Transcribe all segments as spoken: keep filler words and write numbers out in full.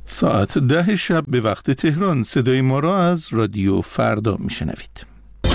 ساعت ده شب به وقت تهران. صدای ما را از رادیو فردا میشنوید.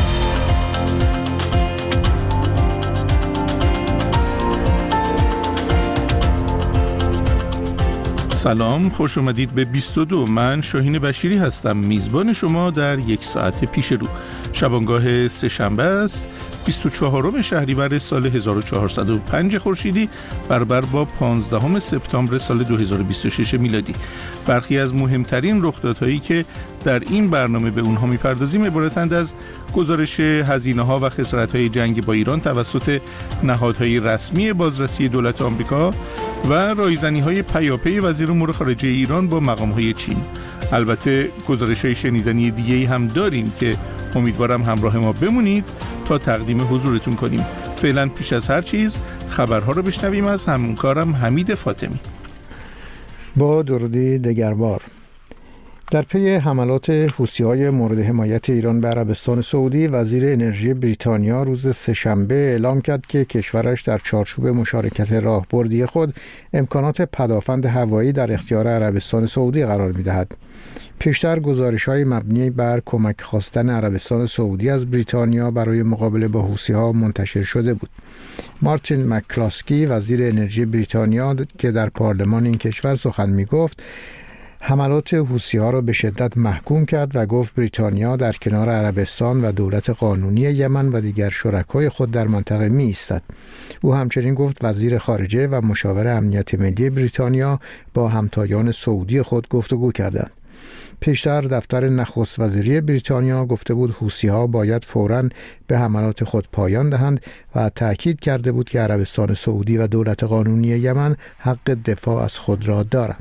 سلام، خوش اومدید به بیست و دو. من شاهین بشیری هستم، میزبان شما در یک ساعت پیش رو. شبانگاه سه شنبه است، بیست و چهارم شهریور سال هزار و چهارصد و پنج خورشیدی برابر با پانزدهم سپتامبر سال دو هزار و بیست و شش میلادی. برخی از مهمترین رخدادهایی که در این برنامه به اونها میپردازیم عبارتند از گزارش هزینه‌ها و خسارت‌های جنگ با ایران توسط نهادهای رسمی بازرسی دولت آمریکا و رایزنی‌های پیاپی وزیر امور خارجه ایران با مقام‌های چین. البته گزارش‌های شنیدنی دیگه‌ای هم داریم که امیدوارم همراه ما بمونید تا تقدیم حضورتون کنیم. فعلا پیش از هر چیز خبرها رو بشنویم از همکارم حمید فاطمی. با درودی دگربار. در پی حملات حوثی‌های مورد حمایت ایران به عربستان سعودی، وزیر انرژی بریتانیا روز سه‌شنبه اعلام کرد که کشورش در چارچوب مشارکت راهبردی خود امکانات پدافند هوایی در اختیار عربستان سعودی قرار می‌دهد. پیشتر گزارش‌های مبنی بر کمک خواستن عربستان سعودی از بریتانیا برای مقابله با حوثی‌ها منتشر شده بود. مارتین مکلاسکی، وزیر انرژی بریتانیا که در پارلمان این کشور سخن می‌گفت، حملات حوثی‌ها را به شدت محکوم کرد و گفت بریتانیا در کنار عربستان و دولت قانونی یمن و دیگر شرکای خود در منطقه می ایستد. او همچنین گفت وزیر خارجه و مشاور امنیت ملی بریتانیا با همتایان سعودی خود گفتگو کردند. پیشتر دفتر نخست وزیری بریتانیا گفته بود حوثی‌ها باید فوراً به حملات خود پایان دهند و تأکید کرده بود که عربستان سعودی و دولت قانونی یمن حق دفاع از خود را دارند.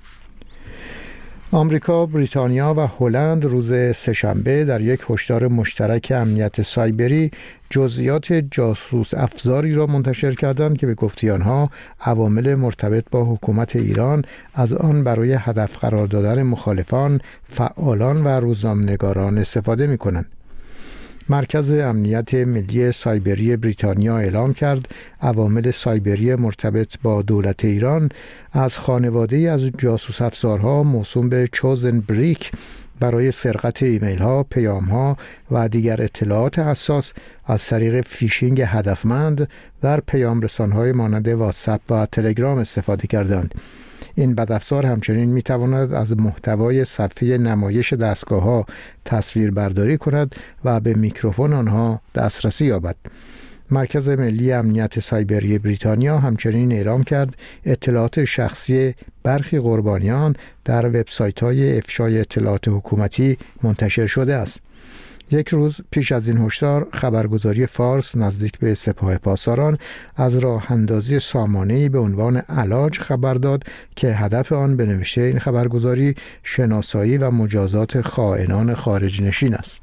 آمریکا، بریتانیا و هلند روز سه‌شنبه در یک هشدار مشترک امنیت سایبری جزئیات جاسوس افزاری را منتشر کردند که به گفته آنها عوامل مرتبط با حکومت ایران از آن برای هدف قرار دادن مخالفان، فعالان و روزنامه‌نگاران استفاده می‌کنند. مرکز امنیت ملی سایبری بریتانیا اعلام کرد عوامل سایبری مرتبط با دولت ایران از خانواده‌ای از جاسوس افزارها موسوم به چوزن بریک برای سرقت ایمیل ها، پیام ها و دیگر اطلاعات حساس از طریق فیشینگ هدفمند در پیام رسان‌های مانند واتساپ و تلگرام استفاده کردند. این بدافزار همچنین می تواند از محتوای صفحه نمایش دستگاه‌ها تصویر برداری کند و به میکروفون آنها دسترسی یابد. مرکز ملی امنیت سایبری بریتانیا همچنین اعلام کرد اطلاعات شخصی برخی قربانیان در وبسایت‌های افشای اطلاعات حکومتی منتشر شده است. یک روز پیش از این هشدار، خبرگزاری فارس نزدیک به سپاه پاسداران از راه اندازی سامانه‌ای به عنوان علاج خبر داد که هدف آن به نوشته این خبرگزاری شناسایی و مجازات خائنان خارج نشین است.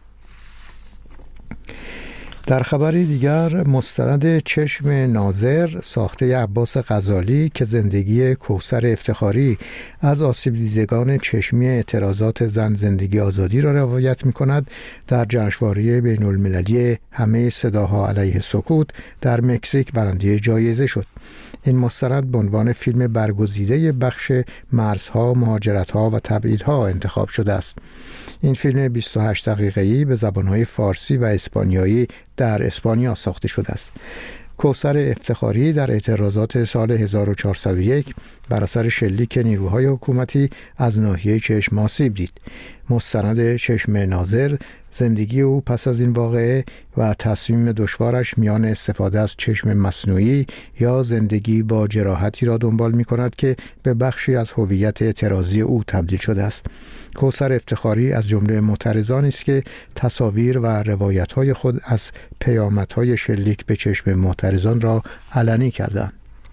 در خبری دیگر، مستند چشم ناظر ساخته عباس غزالی که زندگی کوثر افتخاری از آسیب دیدگان چشمی اعتراضات زن زندگی آزادی را روایت می کند، در جشنواره بین المللی همه صداها علیه سکوت در مکزیک برنده جایزه شد. این مستند به عنوان فیلم برگزیده بخش مرزها، مهاجرتها و تبعیدها انتخاب شده است. این فیلم بیست و هشت دقیقه‌ای به زبان‌های فارسی و اسپانیایی در اسپانیا ساخته شده است. کوثر افتخاری در اعتراضات سال هزار و چهارصد و یک بر اثر شلیک نیروهای حکومتی از ناحیه چشم آسیب دید. مستند چشم ناظر زندگی او پس از این واقعه و تصمیم دشوارش میان استفاده از چشم مصنوعی یا زندگی با جراحتی را دنبال می کند که به بخشی از هویت اعتراضی او تبدیل شده است. کوثر افتخاری از جمله معترضانی است که تصاویر و روایت‌های خود از پیامدهای شلیک به چشم معترضان را علنی کردند.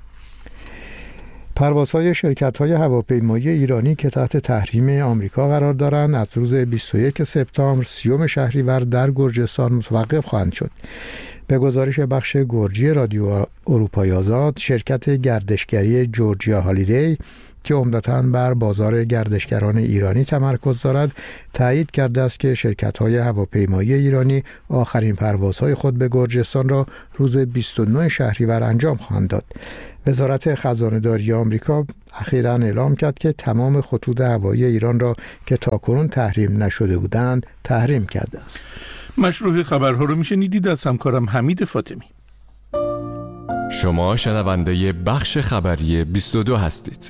پروازهای شرکت‌های هواپیمایی ایرانی که تحت تحریم آمریکا قرار دارند از روز بیست و یک سپتامبر سیوم شهریور در گرجستان متوقف خواهند شد. به گزارش بخش گرجی رادیو اروپای آزاد، شرکت گردشگری جورجیا هالیدی که عمدتاً بر بازار گردشگران ایرانی تمرکز دارد، تایید کرده است که شرکت‌های هواپیمایی ایرانی آخرین پروازهای خود به گرجستان را روز بیست و نه شهریور انجام خواهند داد. وزارت خزانه‌داری آمریکا اخیراً اعلام کرد که تمام خطوط هوایی ایران را که تاکنون تحریم نشده بودند تحریم کرده است. مشروع خبرها رو میشنیدید از همکارم حمید فاطمی. شما شنونده بخش خبری بیست و دو هستید.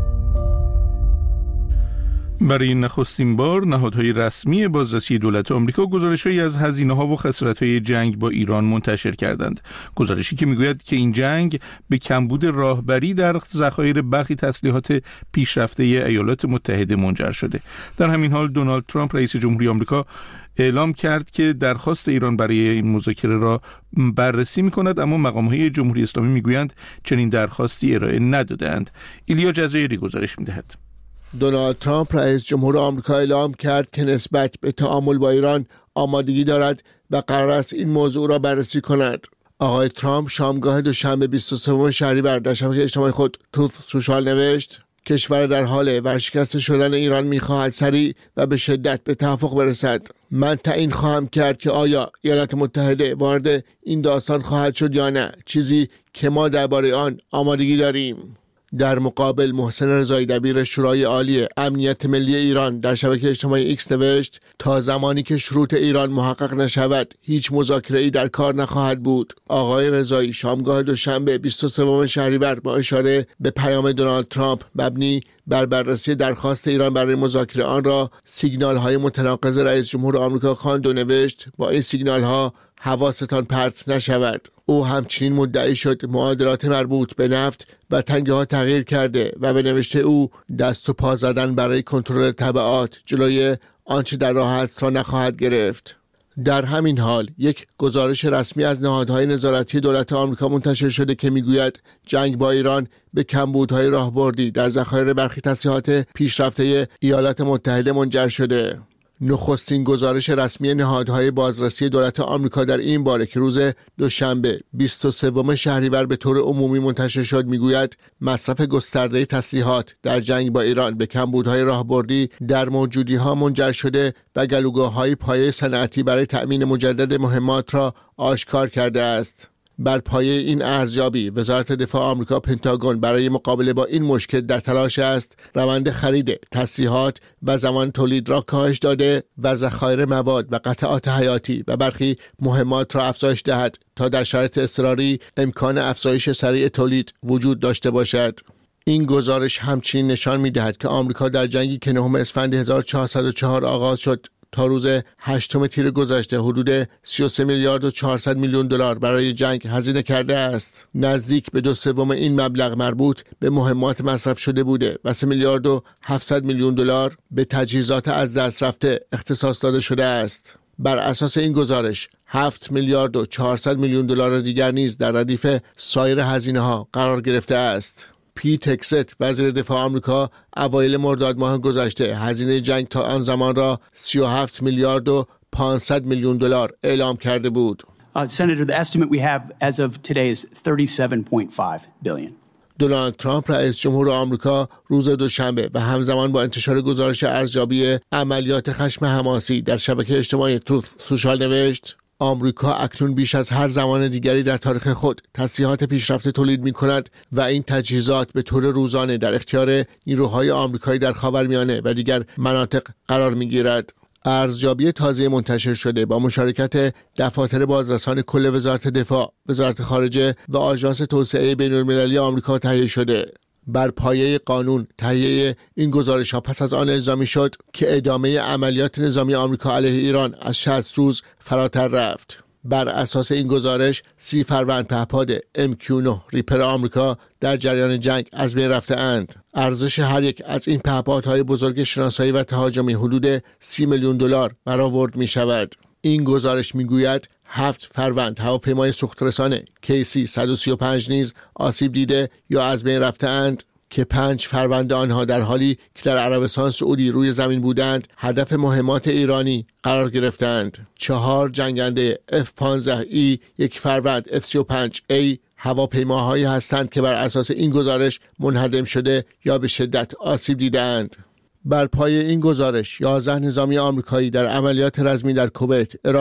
برای نخستین بار نهادهای رسمی بازرسی دولت آمریکا گزارش‌هایی از هزینه‌ها و خسارت‌های جنگ با ایران منتشر کردند. گزارشی که میگوید که این جنگ به کمبود راهبری در ذخایر برخی تسلیحات پیشرفته ایالات متحده منجر شده. در همین حال دونالد ترامپ رئیس جمهوری آمریکا اعلام کرد که درخواست ایران برای این مذاکره را بررسی می‌کند، اما مقام‌های جمهوری اسلامی میگویند چنین درخواستی ارائه نداده‌اند. ایلیا جزایری گزارش می‌دهد. دونالد ترامپ رئیس جمهور آمریکا اعلام کرد که نسبت به تعامل با ایران آمادگی دارد و قرار است این موضوع را بررسی کند. آقای ترامپ شامگاه دوشنبه بیست و سوم شهریور در شبکه اجتماعی خود توث سوشال نوشت: کشور در حال ورشکسته شدن ایران می‌خواهد سریع و به شدت به توافق برسد. من تعیین خواهم کرد که آیا ایالات متحده وارد این داستان خواهد شد یا نه، چیزی که ما درباره آن آمادگی داریم. در مقابل محسن رضایی دبیر شورای عالی امنیت ملی ایران در شبکه اجتماعی ایکس نوشت: تا زمانی که شروط ایران محقق نشود هیچ مذاکره‌ای در کار نخواهد بود. آقای رضایی شامگاه دوشنبه بیست و سوم شهریور با اشاره به پیام دونالد ترامپ مبنی بر بررسی درخواست ایران برای مذاکره آن را سیگنال‌های متناقض رئیس جمهور آمریکا خواند و نوشت: با این سیگنال‌ها حواستان پرت نشود. او همچنین مدعی شد معادلات مربوط به نفت و تنگه ها تغییر کرده و به نوشته او دست و پا زدن برای کنترل تبعات جلوی آنچه در راه است را نخواهد گرفت. در همین حال یک گزارش رسمی از نهادهای نظارتی دولت آمریکا منتشر شده که میگوید جنگ با ایران به کمبودهای راهبردی در ذخایر برخی تسلیحات پیشرفته ایالات متحده منجر شده. نخستین گزارش رسمی نهادهای بازرسی دولت آمریکا در این باره که روز دوشنبه بیست و سوم شهریور به طور عمومی منتشر شد میگوید مصرف گسترده تسلیحات در جنگ با ایران به کمبودهای راهبردی در موجودی‌ها منجر شده و گلوگاه‌های پایه صنعتی برای تأمین مجدد مهمات را آشکار کرده است. بر پایه این ارزیابی وزارت دفاع آمریکا پنتاگون برای مقابله با این مشکل در تلاش است روند خرید تسلیحات و زمان تولید را کاهش داده و ذخایر مواد و قطعات حیاتی و برخی مهمات را افزایش دهد تا در شرایط اضطراری امکان افزایش سریع تولید وجود داشته باشد. این گزارش همچنین نشان می‌دهد که آمریکا در جنگی که نهم اسفند هزار و چهارصد و چهار آغاز شد تا روز هشتم تیر گذشته حدود سی و سه میلیارد و چهارصد میلیون دلار برای جنگ هزینه کرده است. نزدیک به دو سوم این مبلغ مربوط به مهمات مصرف شده بوده و سه میلیارد و هفتصد میلیون دلار به تجهیزات از دست رفته اختصاص داده شده است. بر اساس این گزارش هفت میلیارد و چهارصد میلیون دلار دیگر نیز در ردیف سایر هزینه‌ها قرار گرفته است. پیت هگست وزیر دفاع آمریکا اوایل مرداد ماه گذشته هزینه جنگ تا آن زمان را سی و هفت میلیارد و پانصد میلیون دلار اعلام کرده بود. Uh, Senator, the estimate we have as of today is thirty-seven point five billion. دونالد ترامپ رئیس جمهور آمریکا روز دوشنبه و همزمان با انتشار گزارش ارزیابی عملیات خشم حماسی در شبکه اجتماعی توث سوشال نوشت: آمریکا اکنون بیش از هر زمان دیگری در تاریخ خود تسلیحات پیشرفته تولید می کند و این تجهیزات به طور روزانه در اختیار نیروهای آمریکایی در خاورمیانه و دیگر مناطق قرار می گیرد. ارزیابی تازه منتشر شده با مشارکت دفاتر بازرسان کل وزارت دفاع، وزارت خارجه و آژانس توسعه بین‌المللی آمریکا تهیه شده. بر پایه قانون تهیه این گزارش‌ها پس از آن الزامی شد که ادامه عملیات نظامی آمریکا علیه ایران از شصت روز فراتر رفت. بر اساس این گزارش سی فروند پهپاد ام کیو نه ریپر آمریکا در جریان جنگ از بین رفته اند. ارزش هر یک از این پهپادهای بزرگ شناسایی و تهاجمی حدود سی میلیون دلار برآورد می شود. این گزارش می گوید هفت فروند هواپیمای سوخترسان کی سی صد و سی و پنج نیز آسیب دیده یا از بین رفته اند که پنج فروند آنها در حالی که در عربستان سعودی روی زمین بودند هدف مهمات ایرانی قرار گرفتند. چهار جنگنده اف پانزده ای، یک فروند اف سی و پنج ای هواپیماهایی هستند که بر اساس این گزارش منهدم شده یا به شدت آسیب دیدند. بر پایه این گزارش یازده نظامی آمریکایی در عملیات رزمی در کویت، عراق،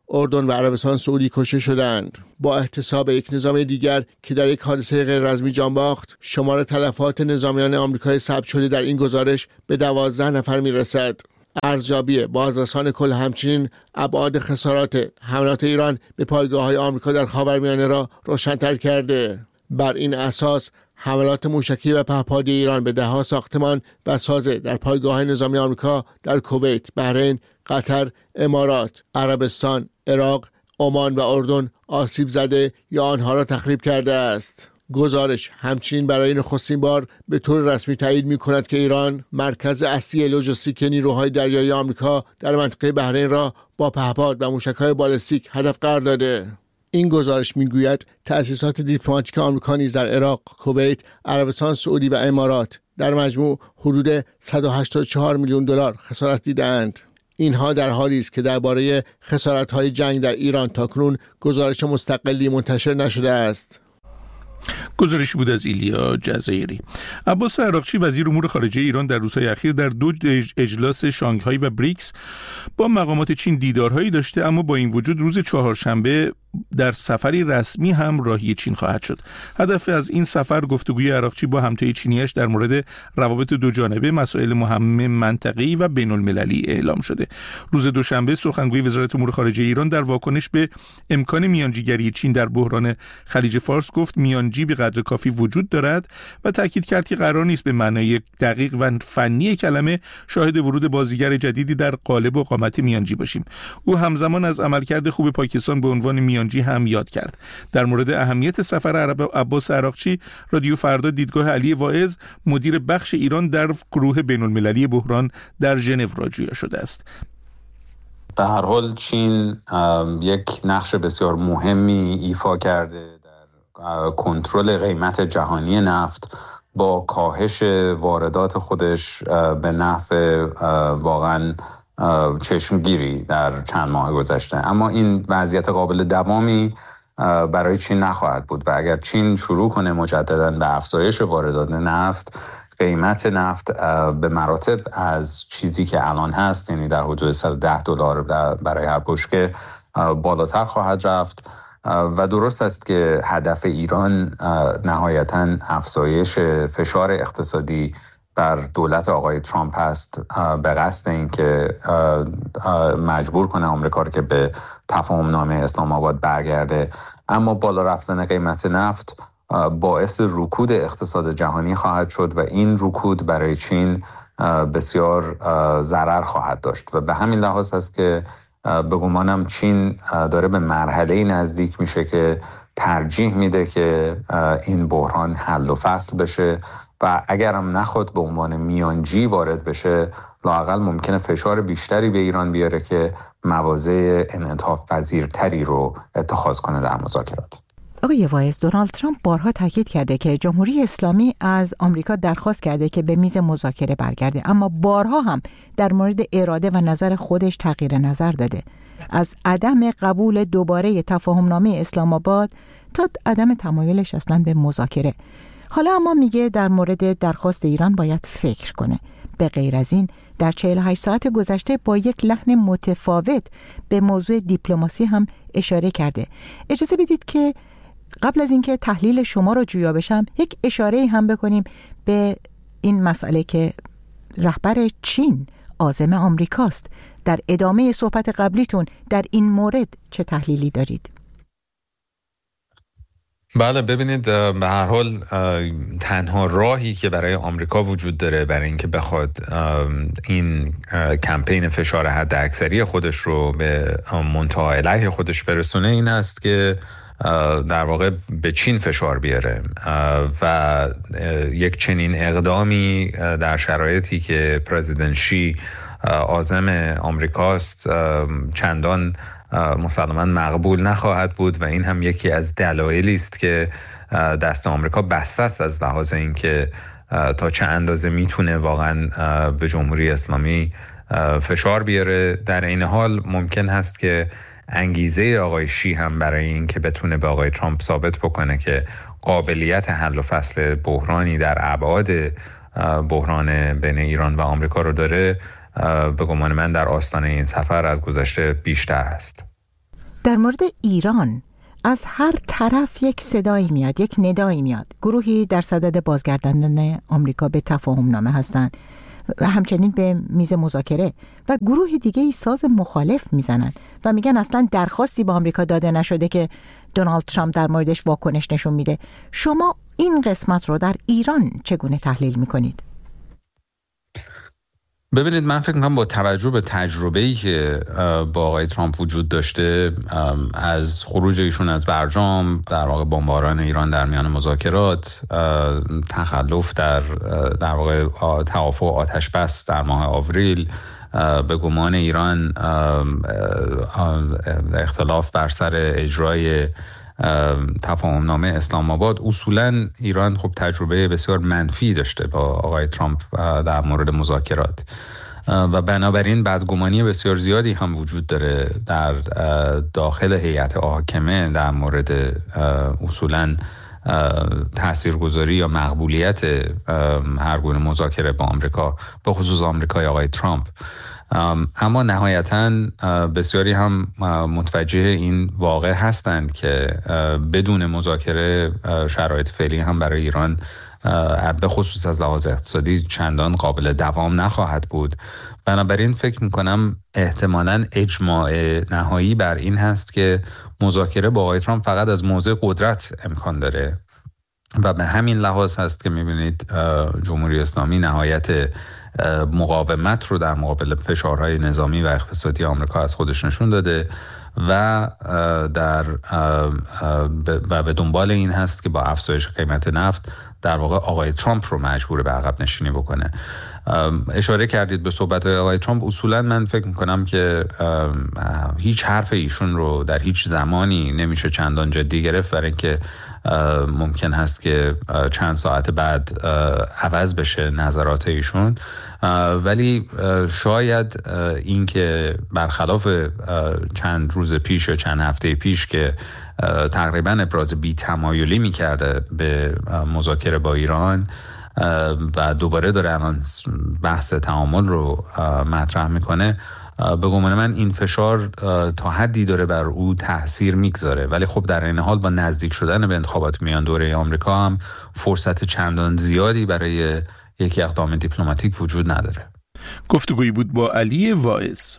اردن و عربستان سعودی کشته شدند. با احتساب یک نظامی دیگر که در یک حادثه غیررسمی جان باخت، شمار تلفات نظامیان آمریکایی ثبت شده در این گزارش به دوازده نفر میرسد. ارزیابی بازرسان کل همچنین ابعاد خسارات حملات ایران به پایگاه‌های آمریکا در خاورمیانه را روشن‌تر کرده. بر این اساس حملات موشکی و پهپادی ایران به ده‌ها ساختمان و سازه در پایگاه‌های نظامی آمریکا در کویت، بحرین، قطر، امارات، عربستان، عراق، عمان و اردن آسیب زده یا آنها را تخریب کرده است. گزارش همچنین برای نخستین بار به طور رسمی تایید می‌کند که ایران مرکز اصلی لوجستیک نیروهای دریایی آمریکا در منطقه بحرین را با پهپاد و موشک‌های بالستیک هدف قرار داده. این گزارش میگوید تأسیسات دیپلماتیک آمریکا نیز در عراق، کویت، عربستان سعودی و امارات در مجموع حدود صد و هشتاد و چهار میلیون دلار خسارت دیده‌اند. اینها در حالی است که درباره خسارت‌های جنگ در ایران تاکنون گزارش مستقلی منتشر نشده است. گزارش بود از ایلیا جزایری. عباس عراقچی وزیر امور خارجه ایران در روزهای اخیر در دو اجلاس شانگهای و بریکس با مقامات چین دیدارهایی داشته، اما با این وجود روز چهارشنبه در سفری رسمی هم راهی چین خواهد شد. هدف از این سفر گفتگوی عراقچی با همتای چینیش در مورد روابط دو جانبه، مسائل مهم منطقه‌ای و بین المللی اعلام شده. روز دوشنبه سخنگوی وزارت امور خارجه ایران در واکنش به امکان میانجیگری چین در بحران خلیج فارس گفت میانجی به قدر کافی وجود دارد و تاکید کرد که قرار نیست به معنای دقیق و فنی کلمه شاهد ورود بازیگر جدیدی در قالب و قامت میانجی باشیم. او همزمان از عملکرد خوب پاکستان به عنوان میانجی هم یاد کرد. در مورد اهمیت سفر عرب عباس عراقچی، رادیو فردا دیدگاه علی واعظ مدیر بخش ایران در گروه بین المللی بحران در ژنو را جویا شده است. به هر حال چین یک نقش بسیار مهمی ایفا کرده در کنترل قیمت جهانی نفت با کاهش واردات خودش به نفع واقعاً چشمگیری در چند ماه گذشته. اما این وضعیت قابل دوامی برای چین نخواهد بود و اگر چین شروع کنه مجددا به افزایش واردات نفت، قیمت نفت به مراتب از چیزی که الان هست، یعنی در حدود صد و ده دلار برای هر بشکه، بالاتر خواهد رفت. و درست است که هدف ایران نهایتاً افزایش فشار اقتصادی بر دولت آقای ترامپ هست به قصد این که مجبور کنه آمریکا رو که به تفاهم نامه اسلام آباد برگرده. اما بالا رفتن قیمت نفت باعث رکود اقتصاد جهانی خواهد شد و این رکود برای چین بسیار ضرر خواهد داشت و به همین لحاظ هست که به گمانم چین داره به مرحله نزدیک میشه که ترجیح میده که این بحران حل و فصل بشه و اگرم نخواد به عنوان میانجی وارد بشه، لااقل ممکنه فشار بیشتری به ایران بیاره که مواضع انعطاف پذیرتری رو اتخاذ کنه در مذاکرات. آقای واعظ، دونالد ترامپ بارها تاکید کرده که جمهوری اسلامی از آمریکا درخواست کرده که به میز مذاکره برگرده، اما بارها هم در مورد اراده و نظر خودش تغییر نظر داده، از عدم قبول دوباره تفاهم نامه اسلام آباد تا عدم تمایلش اصلا به مذاکره. حالا اما میگه در مورد درخواست ایران باید فکر کنه. به غیر از این در چهل و هشت ساعت گذشته با یک لحن متفاوت به موضوع دیپلماسی هم اشاره کرده. اجازه بدید که قبل از اینکه تحلیل شما رو جویا بشم یک اشاره هم بکنیم به این مسئله که رهبر چین عازم آمریکاست. در ادامه صحبت قبلیتون در این مورد چه تحلیلی دارید؟ بله، ببینید به هر حال تنها راهی که برای آمریکا وجود داره برای اینکه بخواد این کمپین فشار حداکثری خودش رو به منتهی علیه خودش برسونه این است که در واقع به چین فشار بیاره و یک چنین اقدامی در شرایطی که پرزیدنت شی عازم آمریکاست چندان مسلماً مقبول نخواهد بود و این هم یکی از دلایلی است که دست آمریکا بسته است از لحاظ اینکه تا چه اندازه میتونه واقعاً به جمهوری اسلامی فشار بیاره. در این حال ممکن هست که انگیزه آقای شی هم برای این که بتونه به آقای ترامپ ثابت بکنه که قابلیت حل و فصل بحرانی در ابعاد بحران بین ایران و آمریکا رو داره، به گمان من در آستانه این سفر از گذشته بیشتر است. در مورد ایران از هر طرف یک صدایی میاد، یک ندایی میاد. گروهی در صدد بازگرداندن آمریکا به تفاهم نامه هستند و همچنین به میز مذاکره، و گروه دیگه ای ساز مخالف میزنن و میگن اصلا درخواستی به آمریکا داده نشده که دونالد ترامپ در موردش واکنش نشون میده. شما این قسمت رو در ایران چگونه تحلیل میکنید؟ ببینید، من فکر میکنم با توجه به تجربه‌ای که با آقای ترامپ وجود داشته از خروج ایشون از برجام، در واقع بمباران ایران در میان مذاکرات، تخلف در در واقع توافق آتش بس در ماه آوریل، به گمان ایران اختلاف بر سر اجرای تفاهم نامه اسلام آباد، اصولاً ایران خب تجربه بسیار منفی داشته با آقای ترامپ در مورد مذاکرات و بنابراین بدگمانی بسیار زیادی هم وجود داره در داخل هیئت حاکمه در مورد اصولاً تاثیرگذاری یا مقبولیت هر گونه مذاکره با آمریکا، به خصوص آمریکای آقای ترامپ. اما نهایتاً بسیاری هم متوجه این واقع هستند که بدون مذاکره شرایط فعلی هم برای ایران به خصوص از لحاظ اقتصادی چندان قابل دوام نخواهد بود. بنابراین فکر میکنم احتمالاً اجماع نهایی بر این هست که مذاکره با آقای ترامپ فقط از موضع قدرت امکان داره و به همین لحاظ هست که میبینید جمهوری اسلامی نهایت مقاومت رو در مقابل فشارهای نظامی و اقتصادی آمریکا از خودش نشون داده و در و به دنبال این هست که با افزایش قیمت نفت در واقع آقای ترامپ رو مجبور به عقب نشینی بکنه. اشاره کردید به صحبت آقای ترامپ. اصولا من فکر میکنم که هیچ حرف ایشون رو در هیچ زمانی نمیشه چندان جدی گرفت، برای اینکه ممکن هست که چند ساعت بعد عوض بشه نظرات ایشون، ولی شاید این که برخلاف چند روز پیش یا چند هفته پیش که تقریبا ابراز بی‌تمایلی می‌کرده به مذاکره با ایران و دوباره داره الان بحث تعامل رو مطرح میکنه، به گمان من این فشار تا حدی داره بر او تاثیر میگذاره. ولی خب در این حال با نزدیک شدن به انتخابات میان دوره آمریکا هم فرصت چندان زیادی برای یک اقدام دیپلماتیک وجود نداره. گفتگویی بود با علی واعظ.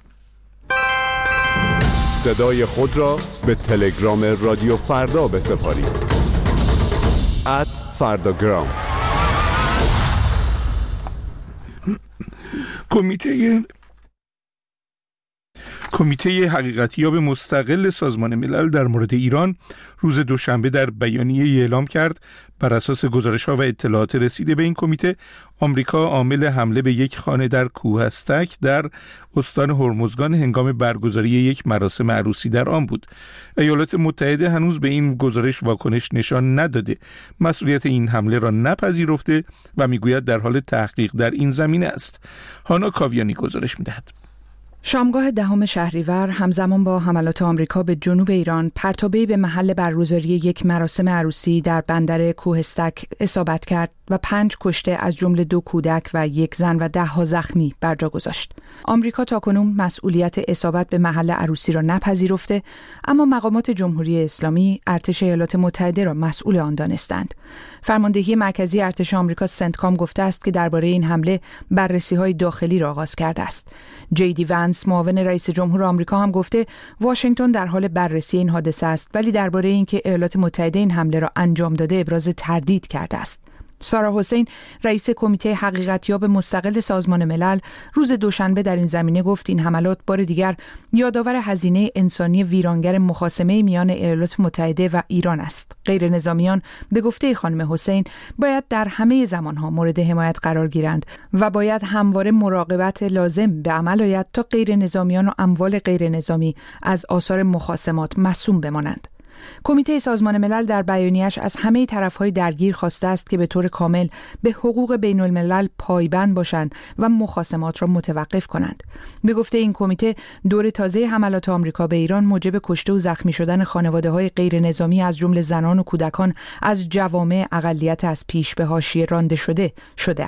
صدای خود را به تلگرام رادیو فردا بسپارید. ات فرداگرام. کمیته کمیته حقیقتیاب مستقل سازمان ملل در مورد ایران روز دوشنبه در بیانیه‌ای اعلام کرد بر اساس گزارش‌ها و اطلاعات رسیده به این کمیته، آمریکا عامل حمله به یک خانه در کوهستک در استان هرمزگان هنگام برگزاری یک مراسم عروسی در آن بود. ایالات متحده هنوز به این گزارش واکنش نشان نداده، مسئولیت این حمله را نپذیرفته و میگوید در حال تحقیق در این زمینه است. هانا کاویانی گزارش می‌دهد. شامگاه دهم شهریور همزمان با حملات آمریکا به جنوب ایران، پرتابه‌ای به محل برگزاری یک مراسم عروسی در بندر کوهستک اصابت کرد و پنج کشته از جمله دو کودک و یک زن و ده ها زخمی بر جا گذاشت. آمریکا تاکنون مسئولیت اصابت به محل عروسی را نپذیرفته، اما مقامات جمهوری اسلامی ارتش ایالات متحده را مسئول آن دانستند. فرماندهی مرکزی ارتش آمریکا سنتکام گفته است که درباره این حمله بررسی‌های داخلی را آغاز کرده است. جی دی وانس، معاون رئیس جمهور آمریکا، هم گفته واشنگتن در حال بررسی این حادثه است، ولی درباره اینکه ایالات متحده این حمله را انجام داده ابراز تردید کرده است. سارا حسین، رئیس کمیته حقیقتیاب مستقل سازمان ملل، روز دوشنبه در این زمینه گفت این حملات بار دیگر یادآور هزینه انسانی ویرانگر مخاصمه میان ایالات متحده و ایران است. غیر نظامیان به گفته خانم حسین باید در همه زمانها مورد حمایت قرار گیرند و باید همواره مراقبت لازم به عمل آید تا غیر نظامیان و اموال غیر نظامی از آثار مخاصمات معصوم بمانند. کمیته سازمان ملل در بیانیه‌اش از همه طرف‌های درگیر خواسته است که به طور کامل به حقوق بین الملل پایبند باشند و مخاصمات را متوقف کنند. به گفته این کمیته، دور تازه حملات آمریکا به ایران موجب کشته و زخمی شدن خانواده‌های غیر نظامی از جمله زنان و کودکان از جوامع اقلیت از پیش به حاشیه رانده شده شده است.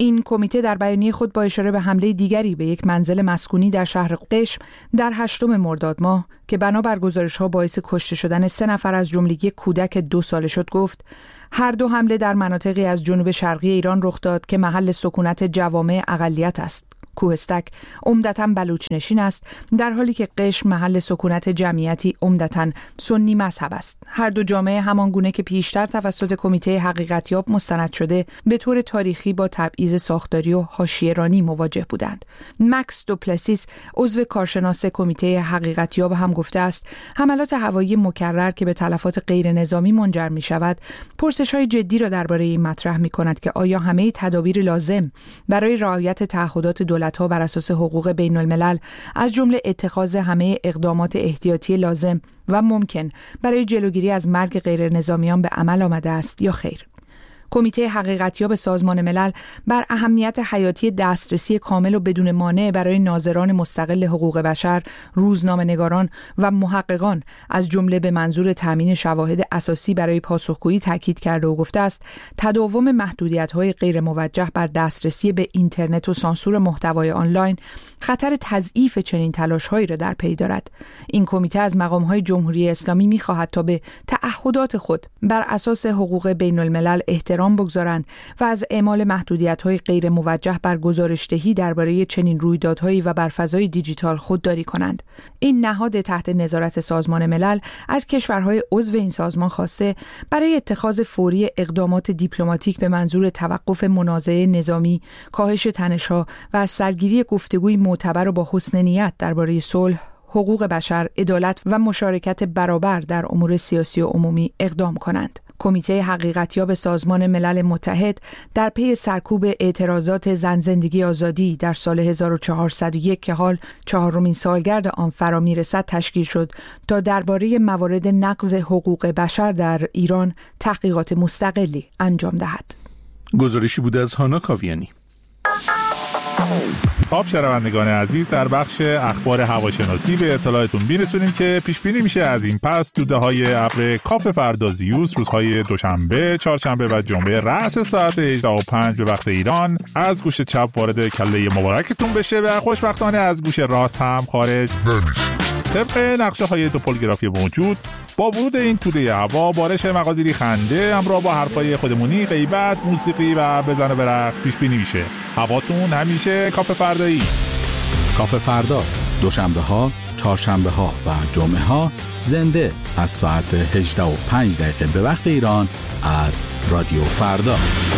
این کمیته در بیانیه خود با اشاره به حمله دیگری به یک منزل مسکونی در شهر قشم در هشتم مرداد ماه که بنابر گزارش‌ها باعث کشته شدن سه نفر از جمله یک کودک دو ساله شد گفت هر دو حمله در مناطقی از جنوب شرقی ایران رخ داد که محل سکونت جوامع اقلیت است. کوهستک عمدتاً بلوچ نشین است، در حالی که قشم محل سکونت جمعیتی عمدتاً سنی مذهب است. هر دو جامعه همان گونه که پیشتر توسط کمیته حقیقتیاب مستند شده به طور تاریخی با تبعیض ساختاری و حاشیه‌رانی مواجه بودند. مکس دوپلسیس عضو کارشناس کمیته حقیقتیاب هم گفته است حملات هوایی مکرر که به تلفات غیر نظامی منجر می شود پرسش‌های جدی را درباره این مطرح می کند که آیا همه تدابیر لازم برای رعایت تعهدات دولت‌ها بر اساس حقوق بین الملل از جمله اتخاذ همه اقدامات احتیاطی لازم و ممکن برای جلوگیری از مرگ غیر نظامیان به عمل آمده است یا خیر. کمیته حقیقتیاب سازمان ملل بر اهمیت حیاتی دسترسی کامل و بدون مانع برای ناظران مستقل حقوق بشر، روزنامه‌نگاران و محققان از جمله به منظور تامین شواهد اساسی برای پاسخگویی تاکید کرده و گفته است تداوم محدودیت‌های غیر موجه بر دسترسی به اینترنت و سانسور محتوای آنلاین خطر تضعیف چنین تلاش‌هایی را در پی دارد. این کمیته از مقام‌های جمهوری اسلامی می‌خواهد تا به تعهدات خود بر اساس حقوق بین الملل احترام بگذارند و از اعمال محدودیت‌های غیر موجه بر گزارش‌دهی درباره چنین رویدادهایی و بر فضای دیجیتال خودداری کنند. این نهاد تحت نظارت سازمان ملل از کشورهای عضو این سازمان خواسته برای اتخاذ فوری اقدامات دیپلماتیک به منظور توقف منازعه نظامی، کاهش تنش‌ها و از سرگیری گفتگوی معتبر و با حسن نیت درباره صلح، حقوق بشر، عدالت و مشارکت برابر در امور سیاسی و عمومی اقدام کنند. کمیته حقیقتیاب سازمان ملل متحد در پی سرکوب اعتراضات زن زندگی آزادی در سال هزار و چهارصد و یک که حال چهارمین سالگرد آن فرا میرسد تشکیل شد تا درباره موارد نقض حقوق بشر در ایران تحقیقات مستقلی انجام دهد. گزارشی بود از هانا کاویانی. خب شنوندگان عزیز، در بخش اخبار هواشناسی به اطلاعتون میرسونیم که پیش بینی میشه از این پس دوده‌های ابر کاف فردازیوس روزهای دوشنبه، چهارشنبه و جمعه رأس ساعت هجده و پنج به وقت ایران از گوش چپ وارد کله مبارکتون بشه و خوشبختانه از گوش راست هم خارج نمیشه. طبق نقشه های توپولگرافی موجود با ورود این توده هوا بارش مقادیری خنده همراه با حرفای خودمونی، غیبت، موسیقی و بزن و برقص پیش بینی میشه. هواتون همیشه کاف فردایی. کاف فردا دوشنبه ها، چهارشنبه ها و جمعه ها زنده از ساعت هجده و پنج دقیقه به وقت ایران از رادیو فردا.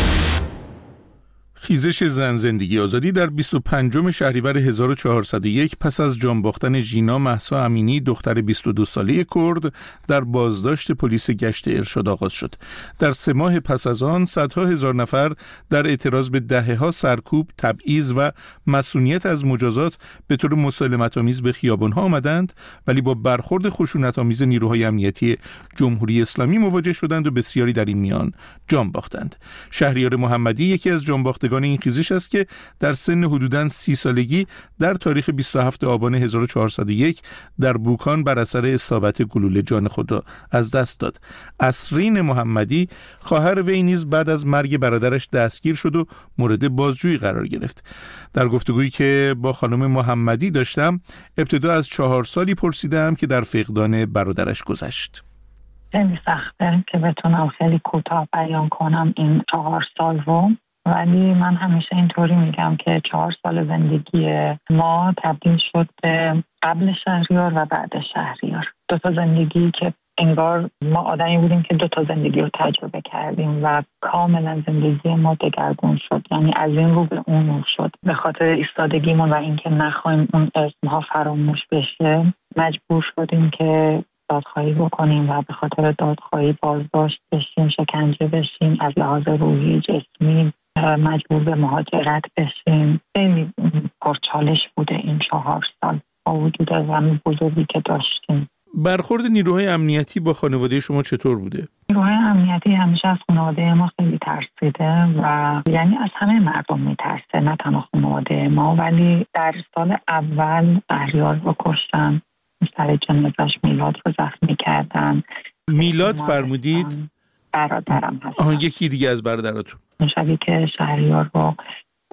خیزش زن زندگی آزادی در بیست و پنجم شهریور هزار و چهارصد و یک پس از جان باختن ژینا مهسا امینی دختر بیست و دو ساله کرد در بازداشت پلیس گشت ارشاد آغاز شد. در سه ماه پس از آن صدها هزار نفر در اعتراض به دهه‌ها سرکوب، تبعیض و مسئولیت از مجازات به طور مسالمت‌آمیز به خیابان‌ها آمدند، ولی با برخورد خشونت‌آمیز نیروهای امنیتی جمهوری اسلامی مواجه شدند و بسیاری در این میان جان باختند. شهریار محمدی یکی از جان باختگان این خیزش است که در سن حدوداً سی سالگی در تاریخ بیست و هفتم آبان هزار و چهارصد و یک در بوکان بر اثر اصابت گلوله جان خود را از دست داد. اسرین محمدی خواهر وی نیز بعد از مرگ برادرش دستگیر شد و مورد بازجویی قرار گرفت. در گفتگویی که با خانم محمدی داشتم ابتدا از چهار سالی پرسیدم که در فقدان برادرش گذشت. خیلی سخته که بتونم خیلی کوتاه بیان کنم این چهار سال رو، ولی من همیشه اینطوری میگم که چهار سال زندگی ما تبدیل شد به قبل شهریار و بعد شهریار. دو تا زندگی که انگار ما آدمی بودیم که دو تا زندگی رو تجربه کردیم و کاملا زندگی ما دگرگون شد، یعنی از این رو به اون رو شد. به خاطر ایستادگیمون و اینکه نخواهیم اون اسمها فراموش بشه مجبور شدیم که دادخواهی بکنیم و به خاطر دادخواهی بازداشت بشیم، شکنجه بشیم، از لحاظ روحی، جسمی مجبور به مهاجرت بشیم. خیلی پرچالش بوده این چهار سال با وجود غم بزرگی که داشتیم. برخورد نیروهای امنیتی با خانواده شما چطور بوده؟ نیروهای امنیتی همیشه از خانواده ما خیلی ترسیده و یعنی از همه مردم میترسه، نه تنها خانواده ما. ولی در سال اول شهریار رو کشتن، سر جنازش میلاد رو زخمی کردن. میلاد فرمودید؟ برادرم هست. آها، یکی دیگه از برادراتون. شبی که شهریار رو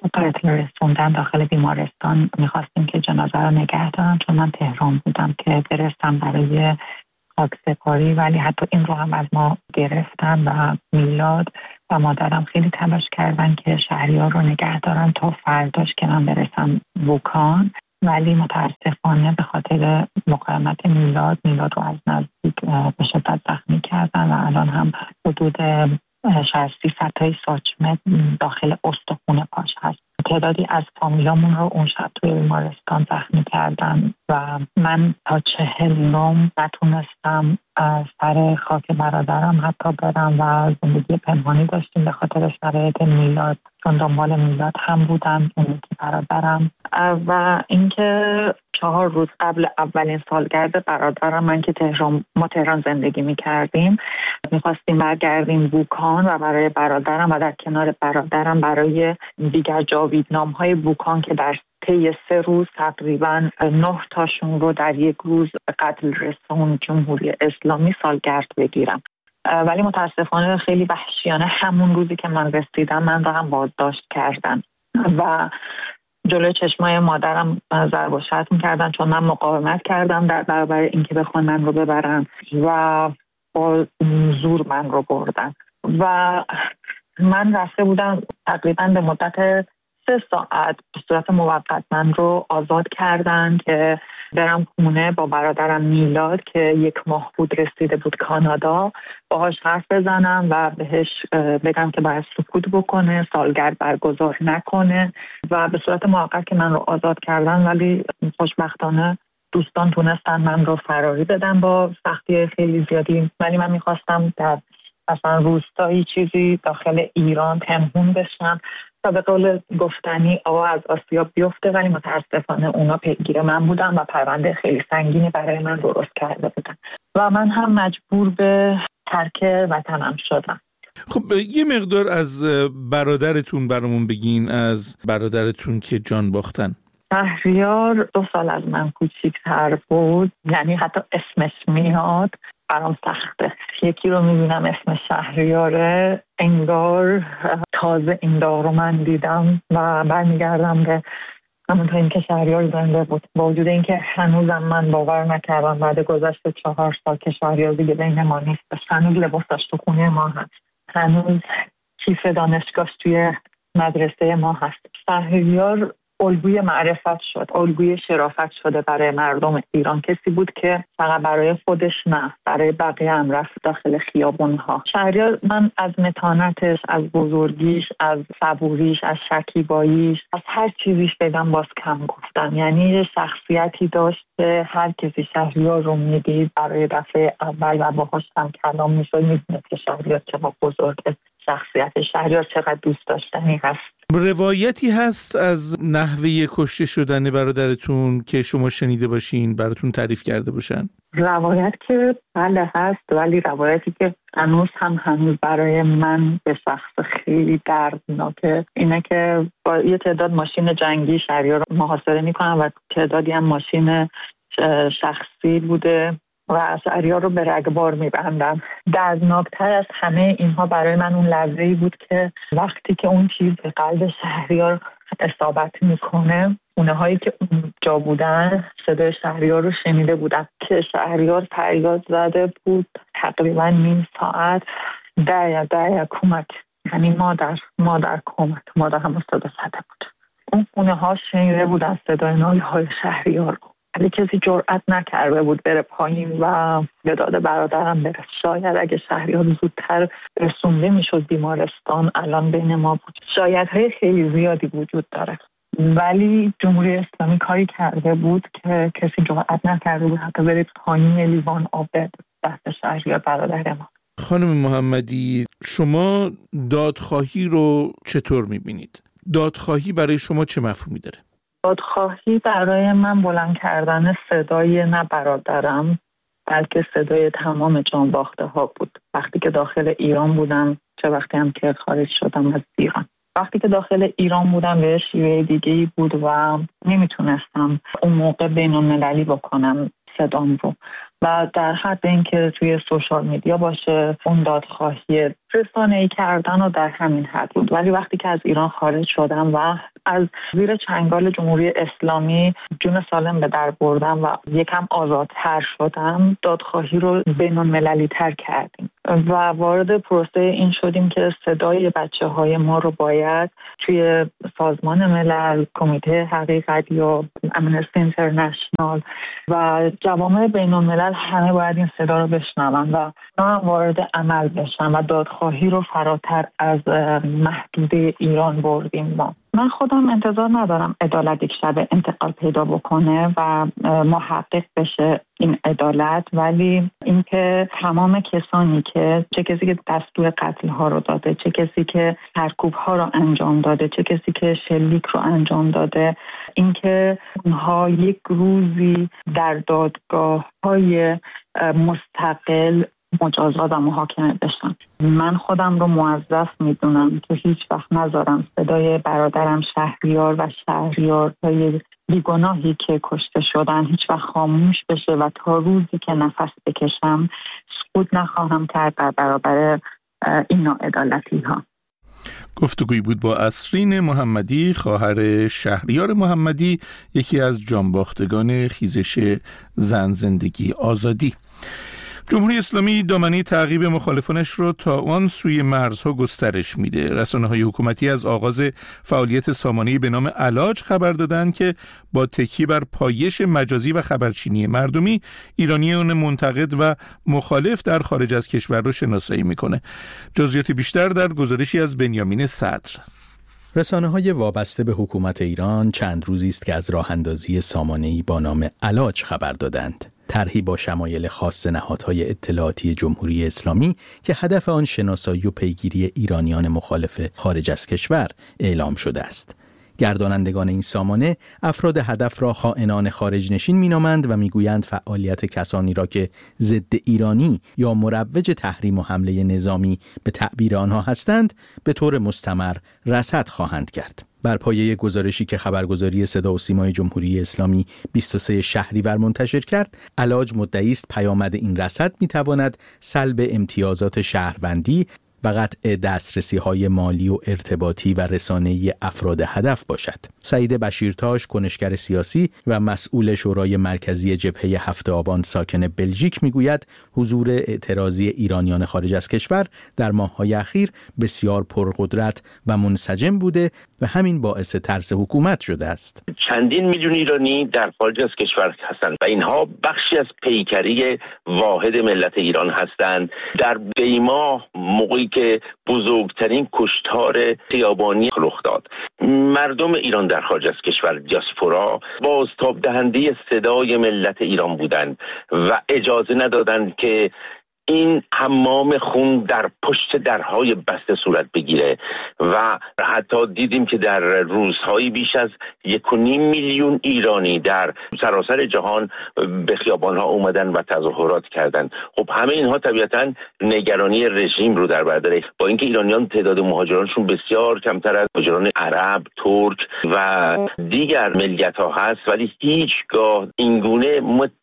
قتل رسوندن داخل بیمارستان میخواستیم که جنازه رو نگه دارن، چون من تهران بودم که برسم برای خاکسپاری، ولی حتی این رو هم از ما گرفتن و میلاد و مادرم خیلی تلاش کردن که شهریار رو نگه دارن تا فرداش که من برسم ووکان، ولی متاسفانه به خاطر مقاومت میلاد میلاد رو از نزدیک به شدت زخمی کردن و الان هم حدود شصت تای ساچمه داخل استخوان پاش هست. تعدادی از فامیلامون رو اون شب توی بیمارستان زخمی کردن و من تا چهل نوم نتونستم سر خاک برادرم حتی برم و زندگی پنهانی داشتیم به خاطر شرایط میلاد، چون دنبال میلاد هم بودم اون یکی برادرم. و اینکه چهار روز قبل اولین سالگرد برادرم، من که تهران ما تهران زندگی می‌کردیم، می‌خواستیم برگردیم بوکان و برای برادرم و در کنار برادرم برای دیگر جاویدنام‌های بوکان که در طی سه روز تقریباً نه تاشون رو در یک روز قتل رسون جمهوری اسلامی سالگرد بگیرم. ولی متاسفانه خیلی وحشیانه همون روزی که من رسیدم من رو هم بازداشت کردن و جلوی چشمای مادرم ضرب و شتم می‌کردن، چون من مقاومت کردم در برابر اینکه بخوان من رو ببرن و با زور من رو بردن و من رفته بودم تقریباً به مدت سه ساعت به صورت موقت من رو آزاد کردن که برم خونه با برادرم میلاد که یک ماه بود رسیده بود کانادا، باهاش حرف بزنم و بهش بگم که باید سکوت بکنه، سالگرد برگزار نکنه و به صورت موقت که من رو آزاد کردن، ولی خوشبختانه دوستان تونستن من رو فراری بدن با سختی خیلی زیادی، ولی من میخواستم در مثلا روستایی چیزی داخل ایران پنهون بشم تا به قول گفتنی آقا از آسیا بیفته، ولی متاسفانه اونا پیگیر من بودن و پرونده خیلی سنگینی برای من درست کرده بودن و من هم مجبور به ترک وطنم شدم. خب یه مقدار از برادرتون برامون بگین، از برادرتون که جان باختن. شهریار دو سال از من کوچیک‌تر بود، یعنی حتی اسمش میاد برام سخته. یکی رو میبینم اسم شهریاره انگار تازه این دار رو من دیدم و برمیگردم به همونطور این که شهریار زنده بود، با وجود این که هنوزم من باور نکردم بعد گذشت چهار سال که شهریار دیگه بین ما نیست، هنوز لباسش تو خونه ما هست، هنوز کیف دانشگاهش توی مدرسه ما هست. شهریار الگوی معرفت شد، الگوی شرافت شده برای مردم ایران. کسی بود که فقط برای خودش نه، برای بقیه هم رفت داخل خیابونها. شهریار من از متانتش، از بزرگیش، از صبوریش، از شکیباییش، از هر چیزیش بدم باز کم گفتم. یعنی یه شخصیتی داشت که هر کسی شهریار رو میدید برای دفعه اول و باهاش هم کلام میشد میدونید که شهریار چقدر بزرگه، شخصیت شهریار چقدر دوست داشتنی هست. روایتی هست از نحوه کشته شدن برادرتون که شما شنیده باشین، براتون تعریف کرده باشن؟ روایت که بله هست، ولی روایتی که هنوز هم هنوز برای من به شخص خیلی دردناکه اینه که با یه تعداد ماشین جنگی شهریار رو محاصره میکنن و تعدادی هم ماشین شخصی بوده و شهریار رو به رگبار میبندن. دردناکتر از همه اینها برای من اون لحظه‌ای بود که وقتی که اون چیز به قلب شهریار اصابت میکنه، اونه هایی که اونجا بودن صدای شهریار رو شنیده بودن که شهریار فریاد زده بود تقریبا نیم ساعت دایا دایا کمک، یعنی مادر مادر کمک، مادر هم صدا زده بود. اون اونه ها شنیده بودن صدای ناله های شهریار، ولی کسی جرئت نکرده بود بره پایین و به داد برادرم برسه. شاید اگه شهریار زودتر رسونده میشد بیمارستان الان بین ما بود. شایدهای خیلی زیادی وجود داره، ولی جمهوری اسلامی کاری کرده بود که کسی جرئت نکرده بود حتی بره پایین لیوان آب دست شهریار برادر ما. خانم محمدی، شما دادخواهی رو چطور میبینید؟ دادخواهی برای شما چه مفهومی داره؟ دادخواهی برای من بلند کردن صدای نه برادرم بلکه صدای تمام جانباخته ها بود. وقتی که داخل ایران بودم، چه وقتی هم که خارج شدم از ایران، وقتی که داخل ایران بودم به شیوه دیگه‌ای بود و نمیتونستم اون موقع بین المللی بکنم صدام رو، و در حد اینکه توی سوشال میدیا باشه اون دادخواهی رسانه‌ای کردن و در همین حد بود. ولی وقتی که از ایران خارج شدم و از زیر چنگال جمهوری اسلامی جون سالم به در بردم و یکم آزادتر شدم، دادخواهی رو بین‌المللی تر کردیم و وارد پروسه این شدیم که صدای بچه های ما رو باید توی سازمان ملل، کمیته حقیقت یا امنستی اینترنشنال و جوامع بین‌الملل همه باید این صدا رو بشنون و ما وارد عمل بشن و دادخواهی رو فراتر از محدوده ایران بردیم. ما من خودم انتظار ندارم عدالت یک شب انتقال پیدا بکنه و محقق بشه این عدالت، ولی اینکه تمام کسانی که چه کسی که دستور قتل ها رو داده، چه کسی که سرکوب ها رو انجام داده، چه کسی که شلیک رو انجام داده، اینکه اونها یک روزی در دادگاه های مستقل مجازات و محاکمه بشن. من خودم رو موظف میدونم که هیچ وقت نذارم صدای برادرم شهریار و شهریارهای بیگناهی که کشته شدن هیچ وقت خاموش بشه و تا روزی که نفس بکشم سکوت نخواهم کرد در برابر این ناعدالتی ها. گفتگویی بود با اسرین محمدی، خواهر شهریار محمدی، یکی از جانباختگان خیزش زن زندگی آزادی. جمهوری اسلامی دامنه تعقیب مخالفانش رو تا آن سوی مرزها گسترش میده. رسانه‌های حکومتی از آغاز فعالیت سامانه‌ای به نام علاج خبر دادند که با تکیه بر پایش مجازی و خبرچینی مردمی، ایرانیان منتقد و مخالف در خارج از کشور رو شناسایی میکنه. جزئیات بیشتر در گزارشی از بنیامین صدر. رسانه‌های وابسته به حکومت ایران چند روزی است که از راه‌اندازی سامانه‌ای با نام علاج خبر دادند. طرحی با شمایل خاص نهادهای اطلاعاتی جمهوری اسلامی که هدف آن شناسایی و پیگیری ایرانیان مخالف خارج از کشور اعلام شده است. گردانندگان این سامانه افراد هدف را خائنان خارج نشین مینامند و میگویند فعالیت کسانی را که ضد ایرانی یا مروج تحریم و حمله نظامی به تعبیر آنها هستند به طور مستمر رصد خواهند کرد. بر پایه گزارشی که خبرگزاری صدا و سیمای جمهوری اسلامی بیست و سوم شهریور منتشر کرد، علاج مدعی است پیامد این رصد میتواند سلب امتیازات شهروندی و قطع دسترسی‌های مالی و ارتباطی و رسانه‌ای افراد هدف باشد. سعید بشیرتاش، کنشگر سیاسی و مسئول شورای مرکزی جبهه هفت آبان ساکن بلژیک میگوید حضور اعتراضی ایرانیان خارج از کشور در ماه‌های اخیر بسیار پرقدرت و منسجم بوده و همین باعث ترس حکومت شده است. چندین میلیون ایرانی در خارج از کشور هستند و اینها بخشی از پیکری واحد ملت ایران هستند. در دیماه موقعی که بزرگترین کشتار خیابانی رخ داد، مردم ایران در خارج از کشور، دیاسپورا، بازتاب دهنده صدای ملت ایران بودند و اجازه ندادند که این حمام خون در پشت درهای بسته صورت بگیره و حتی دیدیم که در روزهای بیش از یک و نیم میلیون ایرانی در سراسر جهان به خیابانها اومدن و تظاهرات کردند. خب همه اینها طبیعتاً نگرانی رژیم رو در بر داره، با اینکه ایرانیان تعداد مهاجرانشون بسیار کمتر از مهاجران عرب، ترک و دیگر ملیت ها هست، ولی هیچگاه اینگونه